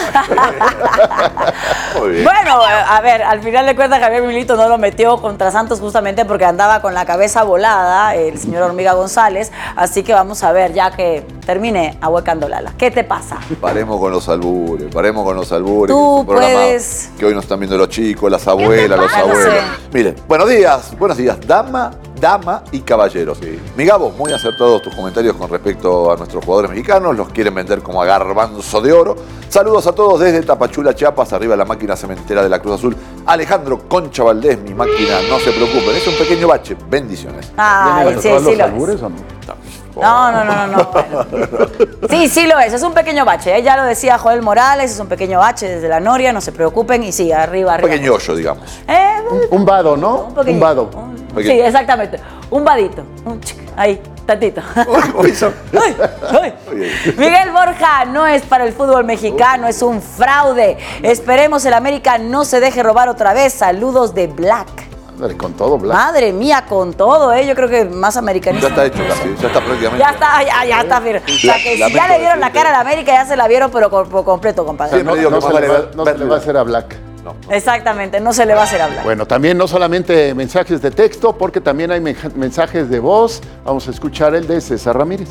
Bueno, a ver, al final de cuentas Javier Milito no lo metió contra Santos justamente porque andaba con la cabeza volada el señor Hormiga González, así que vamos a ver ya que termine ahuecando Lala. ¿Qué te pasa? Paremos con los albures, paremos con los albures. Tú que es un programa puedes... que hoy nos están viendo los chicos, las abuelas, los abuelos. Miren, buenos días, buenos días, dama, dama y caballeros. Sí. Mi Gabo, muy acertados tus comentarios con respecto a nuestros jugadores mexicanos, los quieren vender como a garbanzo de oro. Saludos a todos desde Tapachula, Chiapas, arriba la máquina cementera de la Cruz Azul. Alejandro Concha Valdés, mi máquina, no se preocupen, es un pequeño bache, bendiciones. Ay, sí, sí lo es. No, no, no, no, no. Bueno. Sí, sí lo es, es un pequeño bache, ¿eh? Ya lo decía Joel Morales, es un pequeño bache desde la Noria, no se preocupen y sí, arriba, arriba. Un pequeño hoyo, digamos. Eh, un, un vado, ¿no? Un, pequeño, un vado. Un, sí, exactamente, un vadito, un chic, ahí, tantito. Uy, uy, uy. Miguel Borja no es para el fútbol mexicano, es un fraude. Esperemos el América no se deje robar otra vez. Saludos de Black. Ándale, con todo, Black. Madre mía, con todo, ¿eh? Yo creo que más americanista. Ya está hecho casi, ya está prácticamente. Ya está, ya, ya está. Mira. O sea, que si ya le vieron la cara a la América, ya se la vieron, pero por, por completo, compadre. Sí, no, no, no, se, le va, no se le va a hacer a Black. No, no. Exactamente, no se le va a hacer a Black. Bueno, también no solamente mensajes de texto, porque también hay mensajes de voz. Vamos a escuchar el de César Ramírez.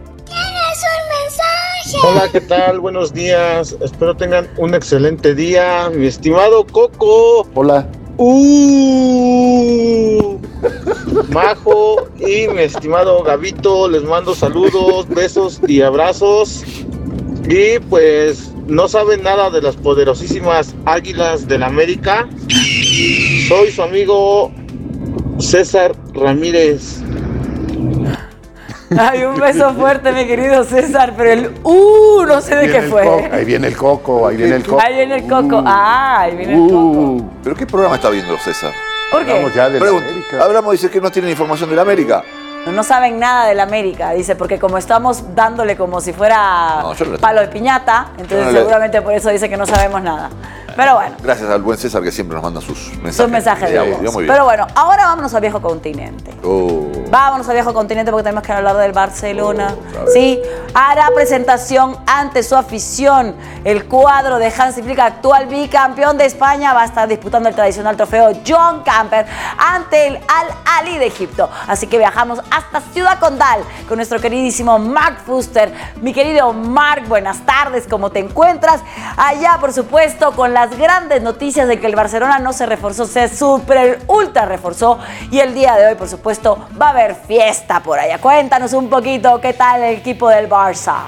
Hola, ¿qué tal? Buenos días. Espero tengan un excelente día. Mi estimado Coco. Hola. Uh, Majo y mi estimado Gabito, les mando saludos, besos y abrazos. Y pues no saben nada de las poderosísimas Águilas del América. Soy su amigo César Ramírez. Ay, un beso fuerte, mi querido César, pero el uh, no sé de qué fue. Coco, ahí viene el coco, ahí viene el coco. Ahí viene el coco, uh, ah, ahí viene el coco. ¿Pero qué programa está viendo César? ¿Por qué? Hablamos ya de la América. Hablamos, dice que no tienen información de la América. No saben nada de la América, dice, porque como estamos dándole como si fuera no, no palo de piñata, entonces no seguramente le... por eso dice que no sabemos nada. Pero bueno. Gracias al buen César que siempre nos manda sus mensajes. Sus mensajes de voz. Pero bueno, ahora vámonos al viejo continente. Oh. Vámonos al viejo continente porque tenemos que hablar del Barcelona. Oh, sí, hará presentación ante su afición. El cuadro de Hansi Flick, actual bicampeón de España, va a estar disputando el tradicional trofeo John Camper ante el Al-Ali de Egipto. Así que viajamos hasta Ciudad Condal con nuestro queridísimo Mark Fuster. Mi querido Mark, buenas tardes, ¿cómo te encuentras? Allá, por supuesto, con las grandes noticias de que el Barcelona no se reforzó, se super ultra reforzó y el día de hoy, por supuesto, va a haber fiesta por allá. Cuéntanos un poquito qué tal el equipo del Barça.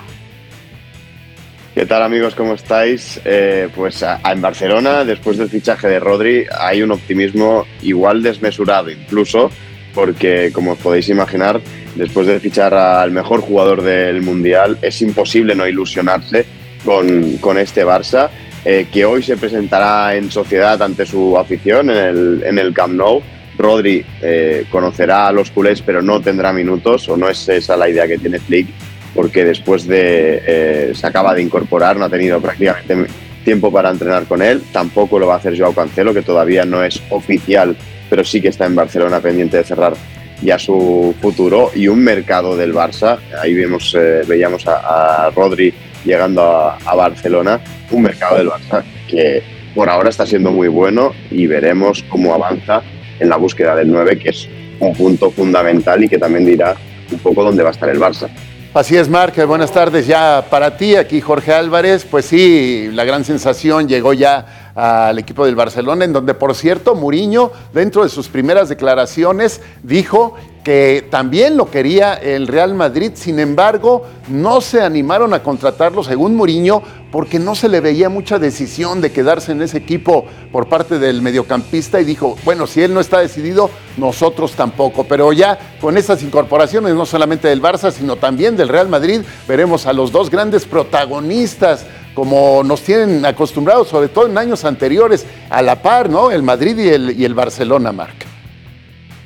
¿Qué tal, amigos? ¿Cómo estáis? Eh, pues a, a en Barcelona, después del fichaje de Rodri, hay un optimismo igual desmesurado, incluso porque, como os podéis imaginar, después de fichar al mejor jugador del Mundial, es imposible no ilusionarse con, con este Barça. Eh, que hoy se presentará en sociedad ante su afición en el, en el Camp Nou. Rodri eh, conocerá a los culés, pero no tendrá minutos, o no es esa la idea que tiene Flick, porque después de eh, se acaba de incorporar, no ha tenido prácticamente tiempo para entrenar con él. Tampoco lo va a hacer Joao Cancelo, que todavía no es oficial, pero sí que está en Barcelona pendiente de cerrar ya su futuro. Y un mercado del Barça, ahí vemos, eh, veíamos a, a Rodri llegando a, a Barcelona, un mercado del Barça que por ahora está siendo muy bueno y veremos cómo avanza en la búsqueda del nueve, que es un punto fundamental y que también dirá un poco dónde va a estar el Barça. Así es, Marc, buenas tardes ya para ti, aquí Jorge Álvarez. Pues sí, la gran sensación llegó ya al equipo del Barcelona, en donde, por cierto, Mourinho, dentro de sus primeras declaraciones, dijo que también lo quería el Real Madrid. Sin embargo, no se animaron a contratarlo, según Mourinho, porque no se le veía mucha decisión de quedarse en ese equipo por parte del mediocampista, y dijo, bueno, si él no está decidido, nosotros tampoco. Pero ya con estas incorporaciones, no solamente del Barça, sino también del Real Madrid, veremos a los dos grandes protagonistas, como nos tienen acostumbrados, sobre todo en años anteriores, a la par, ¿no? El Madrid y el, y el Barcelona, Marc.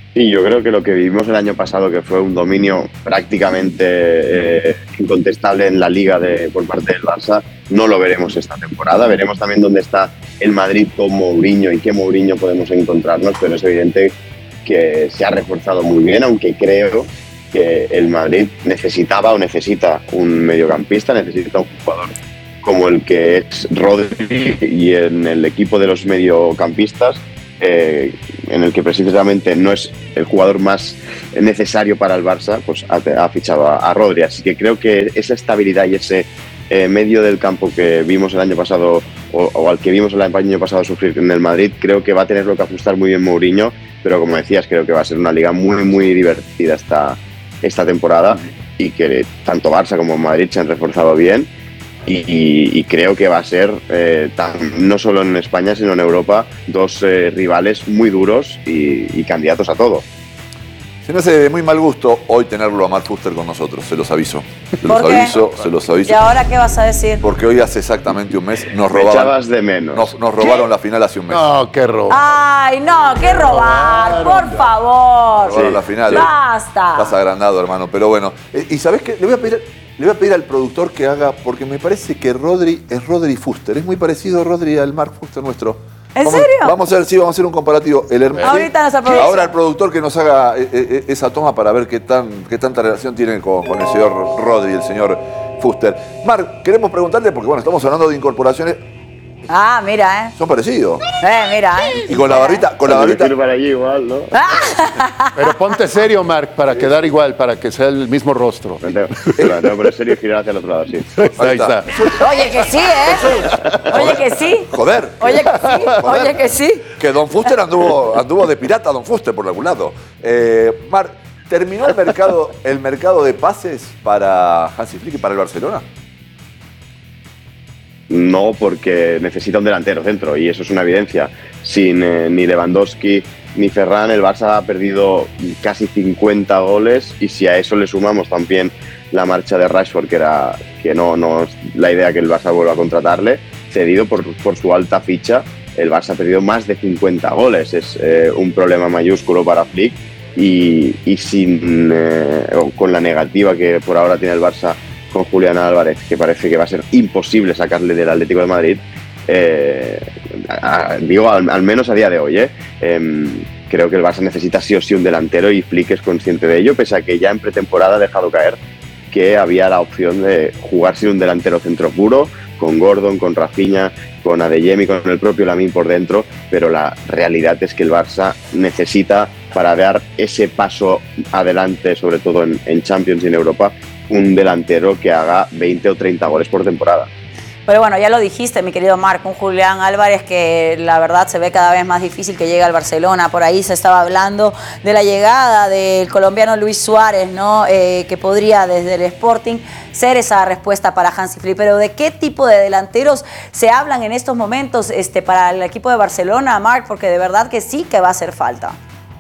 Y yo creo que lo que vivimos el año pasado, que fue un dominio prácticamente eh, incontestable en la Liga de, por parte del Barça, no lo veremos esta temporada. Veremos también dónde está el Madrid con Mourinho y qué Mourinho podemos encontrarnos, pero es evidente que se ha reforzado muy bien, aunque creo que el Madrid necesitaba o necesita un mediocampista, necesita un jugador como el que es Rodri, y en el equipo de los mediocampistas, eh, en el que precisamente no es el jugador más necesario para el Barça, pues ha, ha fichado a, a Rodri. Así que creo que esa estabilidad y ese eh, medio del campo que vimos el año pasado, o, o al que vimos el año pasado sufrir en el Madrid, creo que va a tenerlo que ajustar muy bien Mourinho, pero como decías, creo que va a ser una liga muy, muy divertida esta, esta temporada, y que tanto Barça como Madrid se han reforzado bien. Y, y, y creo que va a ser, eh, tan, no solo en España, sino en Europa, dos eh, rivales muy duros y, y candidatos a todo. Se me hace de muy mal gusto hoy tenerlo a Mark Fuster con nosotros, se los aviso. Se los ¿Por qué? aviso, se los aviso. ¿Y ahora qué vas a decir? Porque hoy hace exactamente un mes nos Me robaban. echabas de menos. Nos, nos robaron la final hace un mes. No, qué robo. Ay, no, qué robar, por favor. Robaron la final. Basta. Estás agrandado, hermano, pero bueno. Eh, y ¿sabés qué? Le voy a pedir, le voy a pedir al productor que haga, porque me parece que Rodri es Rodri Fuster. Es muy parecido a Rodri al Mark Fuster nuestro. ¿En vamos, serio? Vamos a ver, sí, vamos a hacer un comparativo. El hermano, Ahorita nos aprovecha. Ahora el productor que nos haga eh, eh, esa toma para ver qué, tan, qué tanta relación tiene con, con el señor Rodri y el señor Fuster. Marc, queremos preguntarle, porque bueno, estamos hablando de incorporaciones. Ah, mira, ¿eh? Son parecidos. Eh, mira, ¿eh? Y con la barbita, con la barbita. Para allí igual, ¿no? Pero ponte serio, Marc, para quedar igual, para que sea el mismo rostro. No, pero en serio, girar hacia el otro lado, sí. Ahí está. Oye, que sí, ¿eh? Oye, que sí. Joder. Oye, que sí. Oye, que sí. Que Don Fuster anduvo, anduvo de pirata, Don Fuster, por algún lado. Eh, Marc, ¿terminó el mercado, el mercado de pases para Hansi Flick y para el Barcelona? No, porque necesita un delantero centro, y eso es una evidencia. Sin eh, ni Lewandowski ni Ferran, el Barça ha perdido casi cincuenta goles, y si a eso le sumamos también la marcha de Rashford, que era que no, no es la idea que el Barça vuelva a contratarle, cedido por, por su alta ficha, el Barça ha perdido más de cincuenta goles. Es eh, un problema mayúsculo para Flick, y, y sin, eh, con la negativa que por ahora tiene el Barça con Julián Álvarez, que parece que va a ser imposible sacarle del Atlético de Madrid, eh, a, digo al, al menos a día de hoy, eh, eh, creo que el Barça necesita sí o sí un delantero, y Flick es consciente de ello, pese a que ya en pretemporada ha dejado caer que había la opción de jugar sin un delantero centro puro, con Gordon, con Rafinha, con Adeyemi, con el propio Lamine por dentro, pero la realidad es que el Barça necesita, para dar ese paso adelante, sobre todo en, en Champions y en Europa, un delantero que haga veinte o treinta goles por temporada. Pero bueno, ya lo dijiste, mi querido Marc, un Julián Álvarez que la verdad se ve cada vez más difícil que llegue al Barcelona. Por ahí se estaba hablando de la llegada del colombiano Luis Suárez, ¿no? Eh, que podría desde el Sporting ser esa respuesta para Hansi Flick. Pero ¿de qué tipo de delanteros se hablan en estos momentos este, para el equipo de Barcelona, Marc? Porque de verdad que sí que va a hacer falta.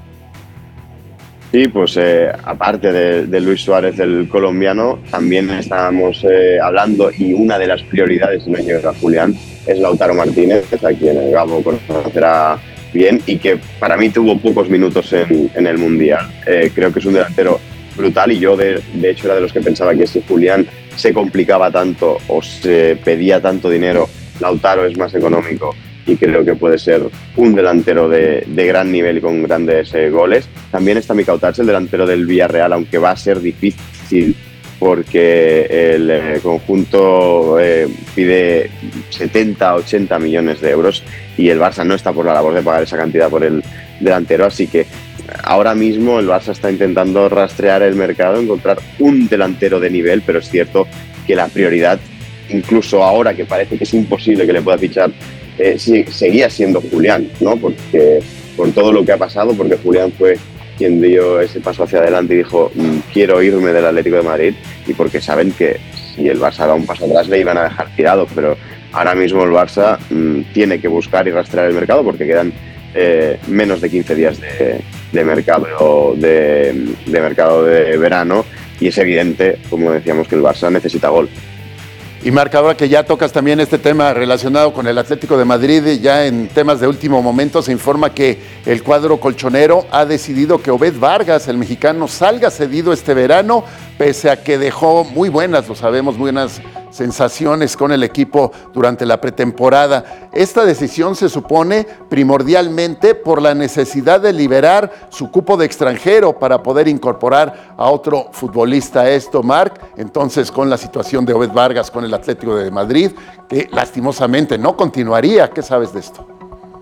Sí, pues eh, aparte de, de Luis Suárez, del colombiano, también estábamos eh, hablando, y una de las prioridades, si no llega a Julián, es Lautaro Martínez, a quien el Gabo conocerá bien, y que para mí tuvo pocos minutos en, en el Mundial. Eh, creo que es un delantero brutal, y yo de, de hecho era de los que pensaba que si Julián se complicaba tanto o se pedía tanto dinero, Lautaro es más económico, y creo que puede ser un delantero de, de gran nivel y con grandes eh, goles. También está Mikau Touch, el delantero del Villarreal, aunque va a ser difícil porque el eh, conjunto eh, pide setenta a ochenta millones de euros, y el Barça no está por la labor de pagar esa cantidad por el delantero, así que ahora mismo el Barça está intentando rastrear el mercado, encontrar un delantero de nivel, pero es cierto que la prioridad, incluso ahora que parece que es imposible que le pueda fichar, Eh, sí, seguía siendo Julián, ¿no? Porque por todo lo que ha pasado, porque Julián fue quien dio ese paso hacia adelante y dijo quiero irme del Atlético de Madrid, y porque saben que si el Barça da un paso atrás le iban a dejar tirado, pero ahora mismo el Barça mmm, tiene que buscar y rastrear el mercado, porque quedan eh, menos de quince días de, de mercado de, de mercado de verano, y es evidente, como decíamos, que el Barça necesita gol. Y Marc, ahora que ya tocas también este tema relacionado con el Atlético de Madrid, ya en temas de último momento se informa que el cuadro colchonero ha decidido que Obed Vargas, el mexicano, salga cedido este verano, pese a que dejó muy buenas, lo sabemos, muy buenas sensaciones con el equipo durante la pretemporada. Esta decisión se supone primordialmente por la necesidad de liberar su cupo de extranjero para poder incorporar a otro futbolista. Esto, Marc, entonces con la situación de Obed Vargas con el Atlético de Madrid, que lastimosamente no continuaría. ¿Qué sabes de esto?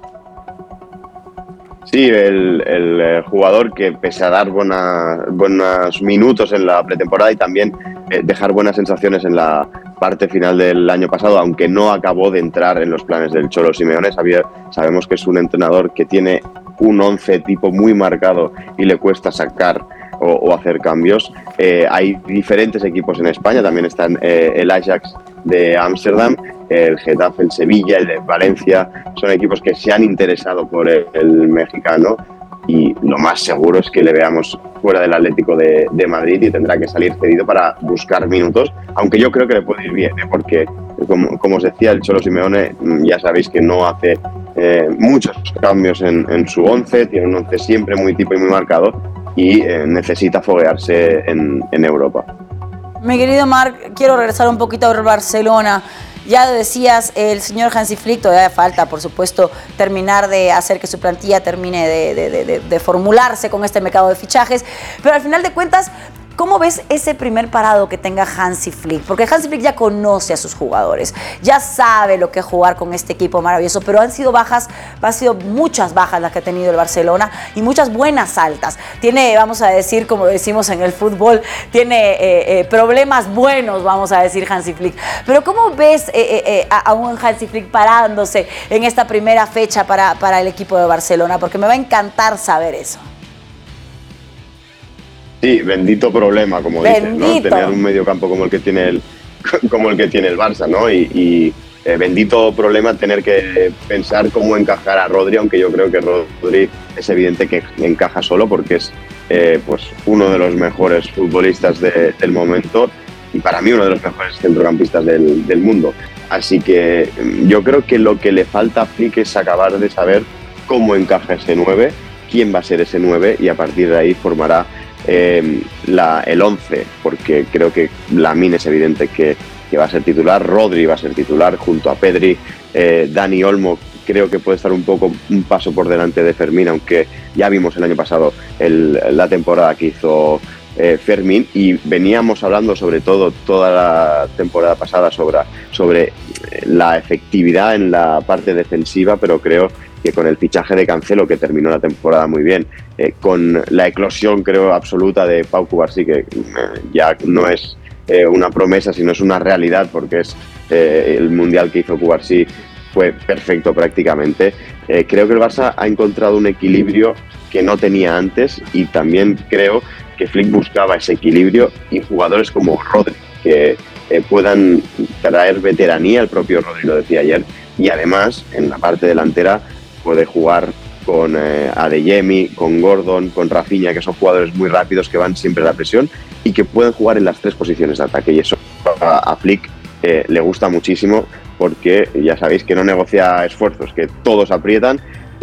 Sí, el, el, el jugador que pese a dar buena, buenos minutos en la pretemporada y también eh, dejar buenas sensaciones en la parte final del año pasado, aunque no acabó de entrar en los planes del Cholo Simeone, sabía, sabemos que es un entrenador que tiene un once tipo muy marcado y le cuesta sacar o, o hacer cambios. Eh, hay diferentes equipos en España, también están eh, el Ajax de Ámsterdam, el Getafe, el Sevilla, el de Valencia, son equipos que se han interesado por el, el mexicano y lo más seguro es que le veamos fuera del Atlético de, de Madrid y tendrá que salir cedido para buscar minutos, aunque yo creo que le puede ir bien, ¿eh? Porque como, como os decía, el Cholo Simeone ya sabéis que no hace eh, muchos cambios en, en su once, tiene un once siempre muy tipo y muy marcado y eh, necesita foguearse en, en Europa. Mi querido Marc, quiero regresar un poquito al Barcelona. Ya decías, el señor Hansi Flick, todavía falta, por supuesto, terminar de hacer que su plantilla termine de, de, de, de formularse con este mercado de fichajes, pero al final de cuentas, ¿cómo ves ese primer parado que tenga Hansi Flick? Porque Hansi Flick ya conoce a sus jugadores, ya sabe lo que es jugar con este equipo maravilloso, pero han sido bajas, han sido muchas bajas las que ha tenido el Barcelona y muchas buenas altas. Tiene, vamos a decir, como decimos en el fútbol, tiene eh, eh, problemas buenos, vamos a decir, Hansi Flick. Pero ¿cómo ves eh, eh, a, a un Hansi Flick parándose en esta primera fecha para, para el equipo de Barcelona? Porque me va a encantar saber eso. Sí, bendito problema, como dices, ¿no? Tener un mediocampo como el que tiene el, como el que tiene el Barça, ¿no? Y, y eh, bendito problema tener que pensar cómo encajar a Rodri, aunque yo creo que Rodri es evidente que encaja solo porque es eh, pues uno de los mejores futbolistas de, del momento y para mí uno de los mejores centrocampistas del, del mundo. Así que yo creo que lo que le falta a Flick es acabar de saber cómo encaja ese nueve, quién va a ser ese nueve y a partir de ahí formará Eh, la, el once, porque creo que Lamine es evidente que, que va a ser titular, Rodri va a ser titular junto a Pedri, eh, Dani Olmo creo que puede estar un poco un paso por delante de Fermín, aunque ya vimos el año pasado el, la temporada que hizo eh, Fermín y veníamos hablando sobre todo toda la temporada pasada sobre, sobre la efectividad en la parte defensiva, pero creo que con el fichaje de Cancelo, que terminó la temporada muy bien, eh, con la eclosión, creo, absoluta de Pau Cubarsí, que eh, ya no es eh, una promesa, sino es una realidad, porque es eh, el Mundial que hizo Cubarsí fue perfecto prácticamente. Eh, creo que el Barça ha encontrado un equilibrio que no tenía antes y también creo que Flick buscaba ese equilibrio y jugadores como Rodri, que eh, puedan traer veteranía, el propio Rodri lo decía ayer, y además, en la parte delantera, puede jugar con eh, Adeyemi, con Gordon, con Rafinha, que son jugadores muy rápidos que van siempre a la presión y que pueden jugar en las tres posiciones de ataque. Y eso a, a Flick eh, le gusta muchísimo porque ya sabéis que no negocia esfuerzos, que todos aprietan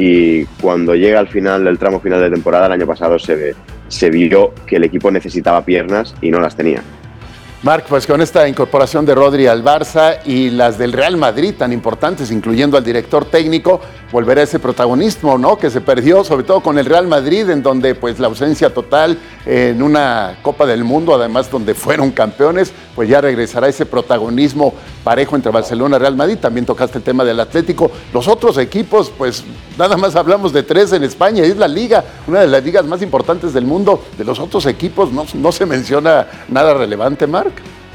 y cuando llega al final del tramo final de temporada, el año pasado se, ve, se vio que el equipo necesitaba piernas y no las tenía. Marc, pues con esta incorporación de Rodri al Barça y las del Real Madrid tan importantes, incluyendo al director técnico, volverá ese protagonismo, ¿no?, que se perdió, sobre todo con el Real Madrid, en donde pues la ausencia total en una Copa del Mundo, además donde fueron campeones, pues ya regresará ese protagonismo parejo entre Barcelona y Real Madrid. También tocaste el tema del Atlético. Los otros equipos, pues nada más hablamos de tres en España, es la liga, una de las ligas más importantes del mundo. De los otros equipos no, no se menciona nada relevante, Marc.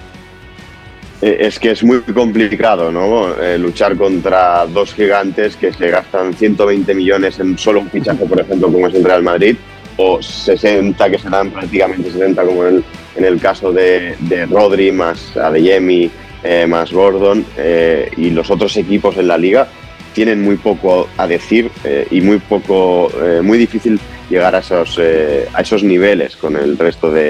Es que es muy complicado, ¿no? Eh, luchar contra dos gigantes que se gastan ciento veinte millones en solo un fichaje, por ejemplo, como es el Real Madrid, o sesenta, que serán prácticamente setenta, como en el, en el caso de, de Rodri, más Adeyemi, eh, más Gordon, eh, y los otros equipos en la liga tienen muy poco a decir eh, y muy poco, eh, muy difícil llegar a esos, eh, a esos niveles con el resto de,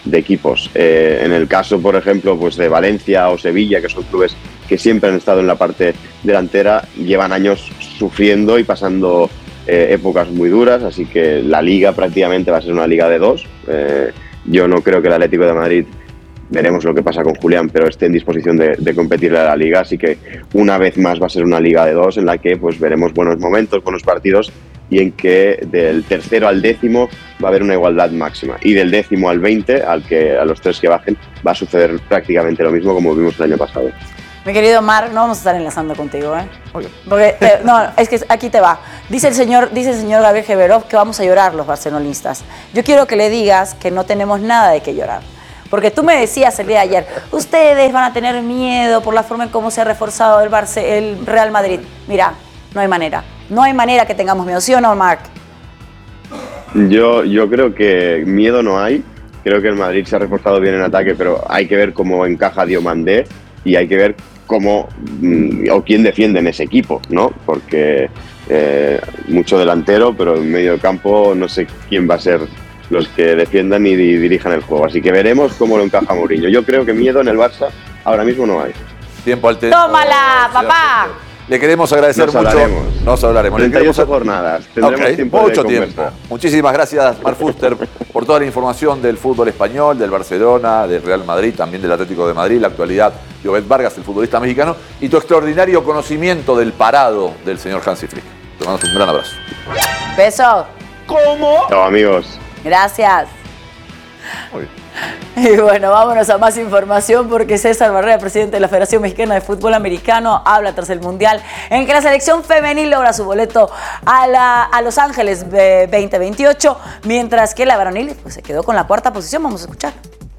de equipos. Eh, en el caso, por ejemplo, pues de Valencia o Sevilla, que son clubes que siempre han estado en la parte delantera, llevan años sufriendo y pasando eh, épocas muy duras, así que la liga prácticamente va a ser una liga de dos. Eh, yo no creo que el Atlético de Madrid, veremos lo que pasa con Julián, pero esté en disposición de, de competir a la liga, así que una vez más va a ser una liga de dos en la que pues veremos buenos momentos, buenos partidos, y en que del tercero al décimo va a haber una igualdad máxima, y del décimo al veinte, al que, a los tres que bajen, va a suceder prácticamente lo mismo como vimos el año pasado. Mi querido Mar, no vamos a estar enlazando contigo, ¿eh? Okay. Porque, eh, no, es que aquí te va. Dice el señor, dice el señor Gabriel Geberov que vamos a llorar los barcelonistas. Yo quiero que le digas que no tenemos nada de qué llorar. Porque tú me decías el día de ayer, ustedes van a tener miedo por la forma en cómo se ha reforzado el, Barce, el Real Madrid. Mira, no hay manera. No hay manera que tengamos miedo, ¿sí o no, Marc? Yo, yo creo que miedo no hay. Creo que el Madrid se ha reforzado bien en ataque, pero hay que ver cómo encaja Diomandé y hay que ver cómo mmm, o quién defiende en ese equipo, ¿no? Porque eh, mucho delantero, pero en medio de campo no sé quién va a ser los que defiendan y dirijan el juego. Así que veremos cómo lo encaja Mourinho. Yo creo que miedo en el Barça ahora mismo no hay. Tiempo al tiempo. ¡Tómala, papá! Le queremos agradecer Nos mucho. hablaremos. Nos hablaremos. treinta y ocho jornadas. Tendremos okay, tiempo mucho de tiempo. conversar. Muchísimas gracias, Marc Fuster, por toda la información del fútbol español, del Barcelona, del Real Madrid, también del Atlético de Madrid, la actualidad de Obed Vargas, el futbolista mexicano, y tu extraordinario conocimiento del parado del señor Hansi Flick. Te mando un gran abrazo. Beso. ¿Cómo? Chao, amigos. Gracias. Muy bien. Y bueno, vámonos a más información porque César Barrera, presidente de la Federación Mexicana de Fútbol Americano, habla tras el Mundial en que la selección femenil logra su boleto a, la, a Los Ángeles veinte veintiocho, mientras que la varonil pues, se quedó con la cuarta posición. Vamos a escuchar.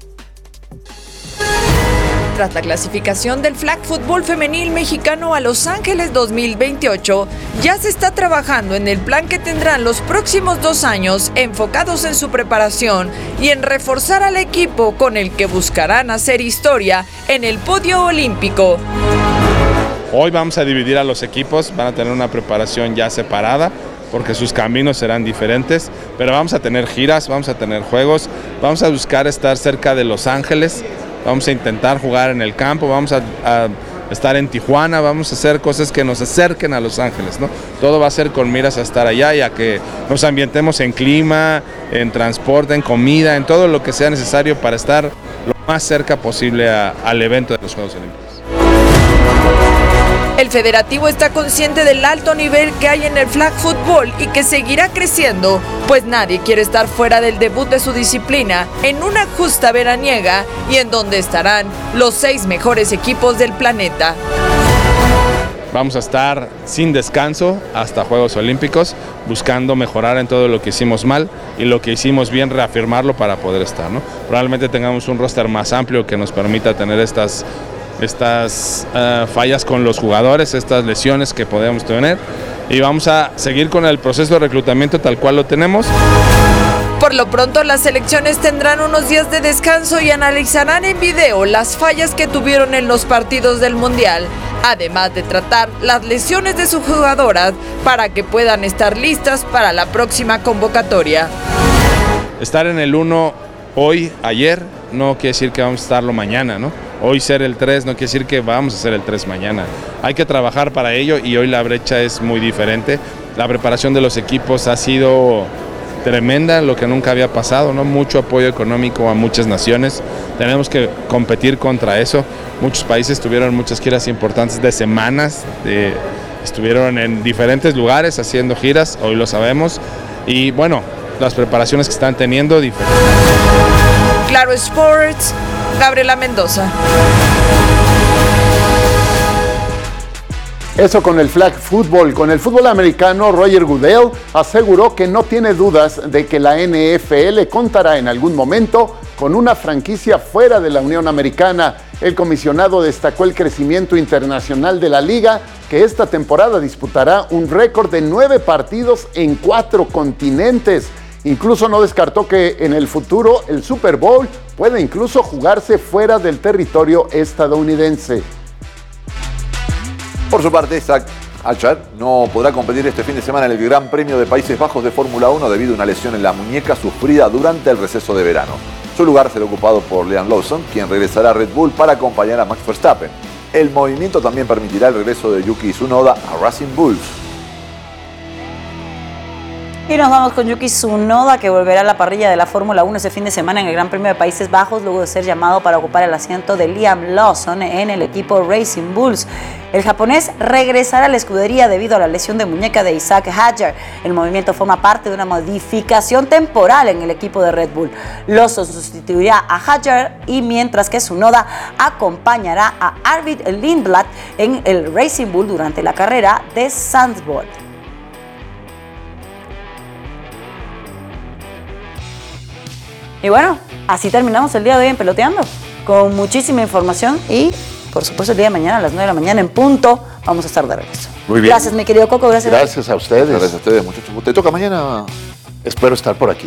Tras la clasificación del flag fútbol femenil mexicano a Los Ángeles dos mil veintiocho, ya se está trabajando en el plan que tendrán los próximos dos años enfocados en su preparación y en reforzar al equipo con el que buscarán hacer historia en el podio olímpico. Hoy vamos a dividir a los equipos, van a tener una preparación ya separada porque sus caminos serán diferentes, pero vamos a tener giras, vamos a tener juegos, vamos a buscar estar cerca de Los Ángeles. Vamos a intentar jugar en el campo, vamos a, a estar en Tijuana, vamos a hacer cosas que nos acerquen a Los Ángeles, ¿no? Todo va a ser con miras a estar allá y a que nos ambientemos en clima, en transporte, en comida, en todo lo que sea necesario para estar lo más cerca posible a, al evento de los Juegos Olímpicos. El federativo está consciente del alto nivel que hay en el flag fútbol y que seguirá creciendo, pues nadie quiere estar fuera del debut de su disciplina en una justa veraniega y en donde estarán los seis mejores equipos del planeta. Vamos a estar sin descanso hasta Juegos Olímpicos, buscando mejorar en todo lo que hicimos mal y lo que hicimos bien, reafirmarlo para poder estar, ¿no? Probablemente tengamos un roster más amplio que nos permita tener estas estas uh, fallas con los jugadores, estas lesiones que podemos tener, y vamos a seguir con el proceso de reclutamiento tal cual lo tenemos. Por lo pronto, las selecciones tendrán unos días de descanso y analizarán en video las fallas que tuvieron en los partidos del Mundial, además de tratar las lesiones de sus jugadoras para que puedan estar listas para la próxima convocatoria. Estar en el uno hoy, ayer, no quiere decir que vamos a estarlo mañana, ¿no? Hoy ser el tres no quiere decir que vamos a ser el tres mañana. Hay que trabajar para ello y hoy la brecha es muy diferente. La preparación de los equipos ha sido tremenda, lo que nunca había pasado, ¿no? Mucho apoyo económico a muchas naciones. Tenemos que competir contra eso. Muchos países tuvieron muchas giras importantes de semanas, de, estuvieron en diferentes lugares haciendo giras, hoy lo sabemos. Y bueno, las preparaciones que están teniendo diferentes. Claro Sports, Gabriela Mendoza. Eso con el flag fútbol. Con el fútbol americano, Roger Goodell aseguró que no tiene dudas de que la N F L contará en algún momento con una franquicia fuera de la Unión Americana. El comisionado destacó el crecimiento internacional de la liga, que esta temporada disputará un récord de nueve partidos en cuatro continentes. Incluso no descartó que en el futuro el Super Bowl pueda incluso jugarse fuera del territorio estadounidense. Por su parte, Zach Achar no podrá competir este fin de semana en el Gran Premio de Países Bajos de Fórmula uno debido a una lesión en la muñeca sufrida durante el receso de verano. Su lugar será ocupado por Liam Lawson, quien regresará a Red Bull para acompañar a Max Verstappen. El movimiento también permitirá el regreso de Yuki Tsunoda a Racing Bulls. Y nos vamos con Yuki Tsunoda, que volverá a la parrilla de la Fórmula uno ese fin de semana en el Gran Premio de Países Bajos, luego de ser llamado para ocupar el asiento de Liam Lawson en el equipo Racing Bulls. El japonés regresará a la escudería debido a la lesión de muñeca de Isaac Hadjar. El movimiento forma parte de una modificación temporal en el equipo de Red Bull. Lawson sustituirá a Hadjar y mientras que Tsunoda acompañará a Arvid Lindblad en el Racing Bull durante la carrera de Zandvoort. Y bueno, así terminamos el día de hoy en Peloteando, con muchísima información y, por supuesto, el día de mañana a las nueve de la mañana en punto vamos a estar de regreso. Muy bien. Gracias, mi querido Coco. Gracias. Gracias a ustedes. Gracias a ustedes, muchachos. ¿Te toca mañana? Espero estar por aquí.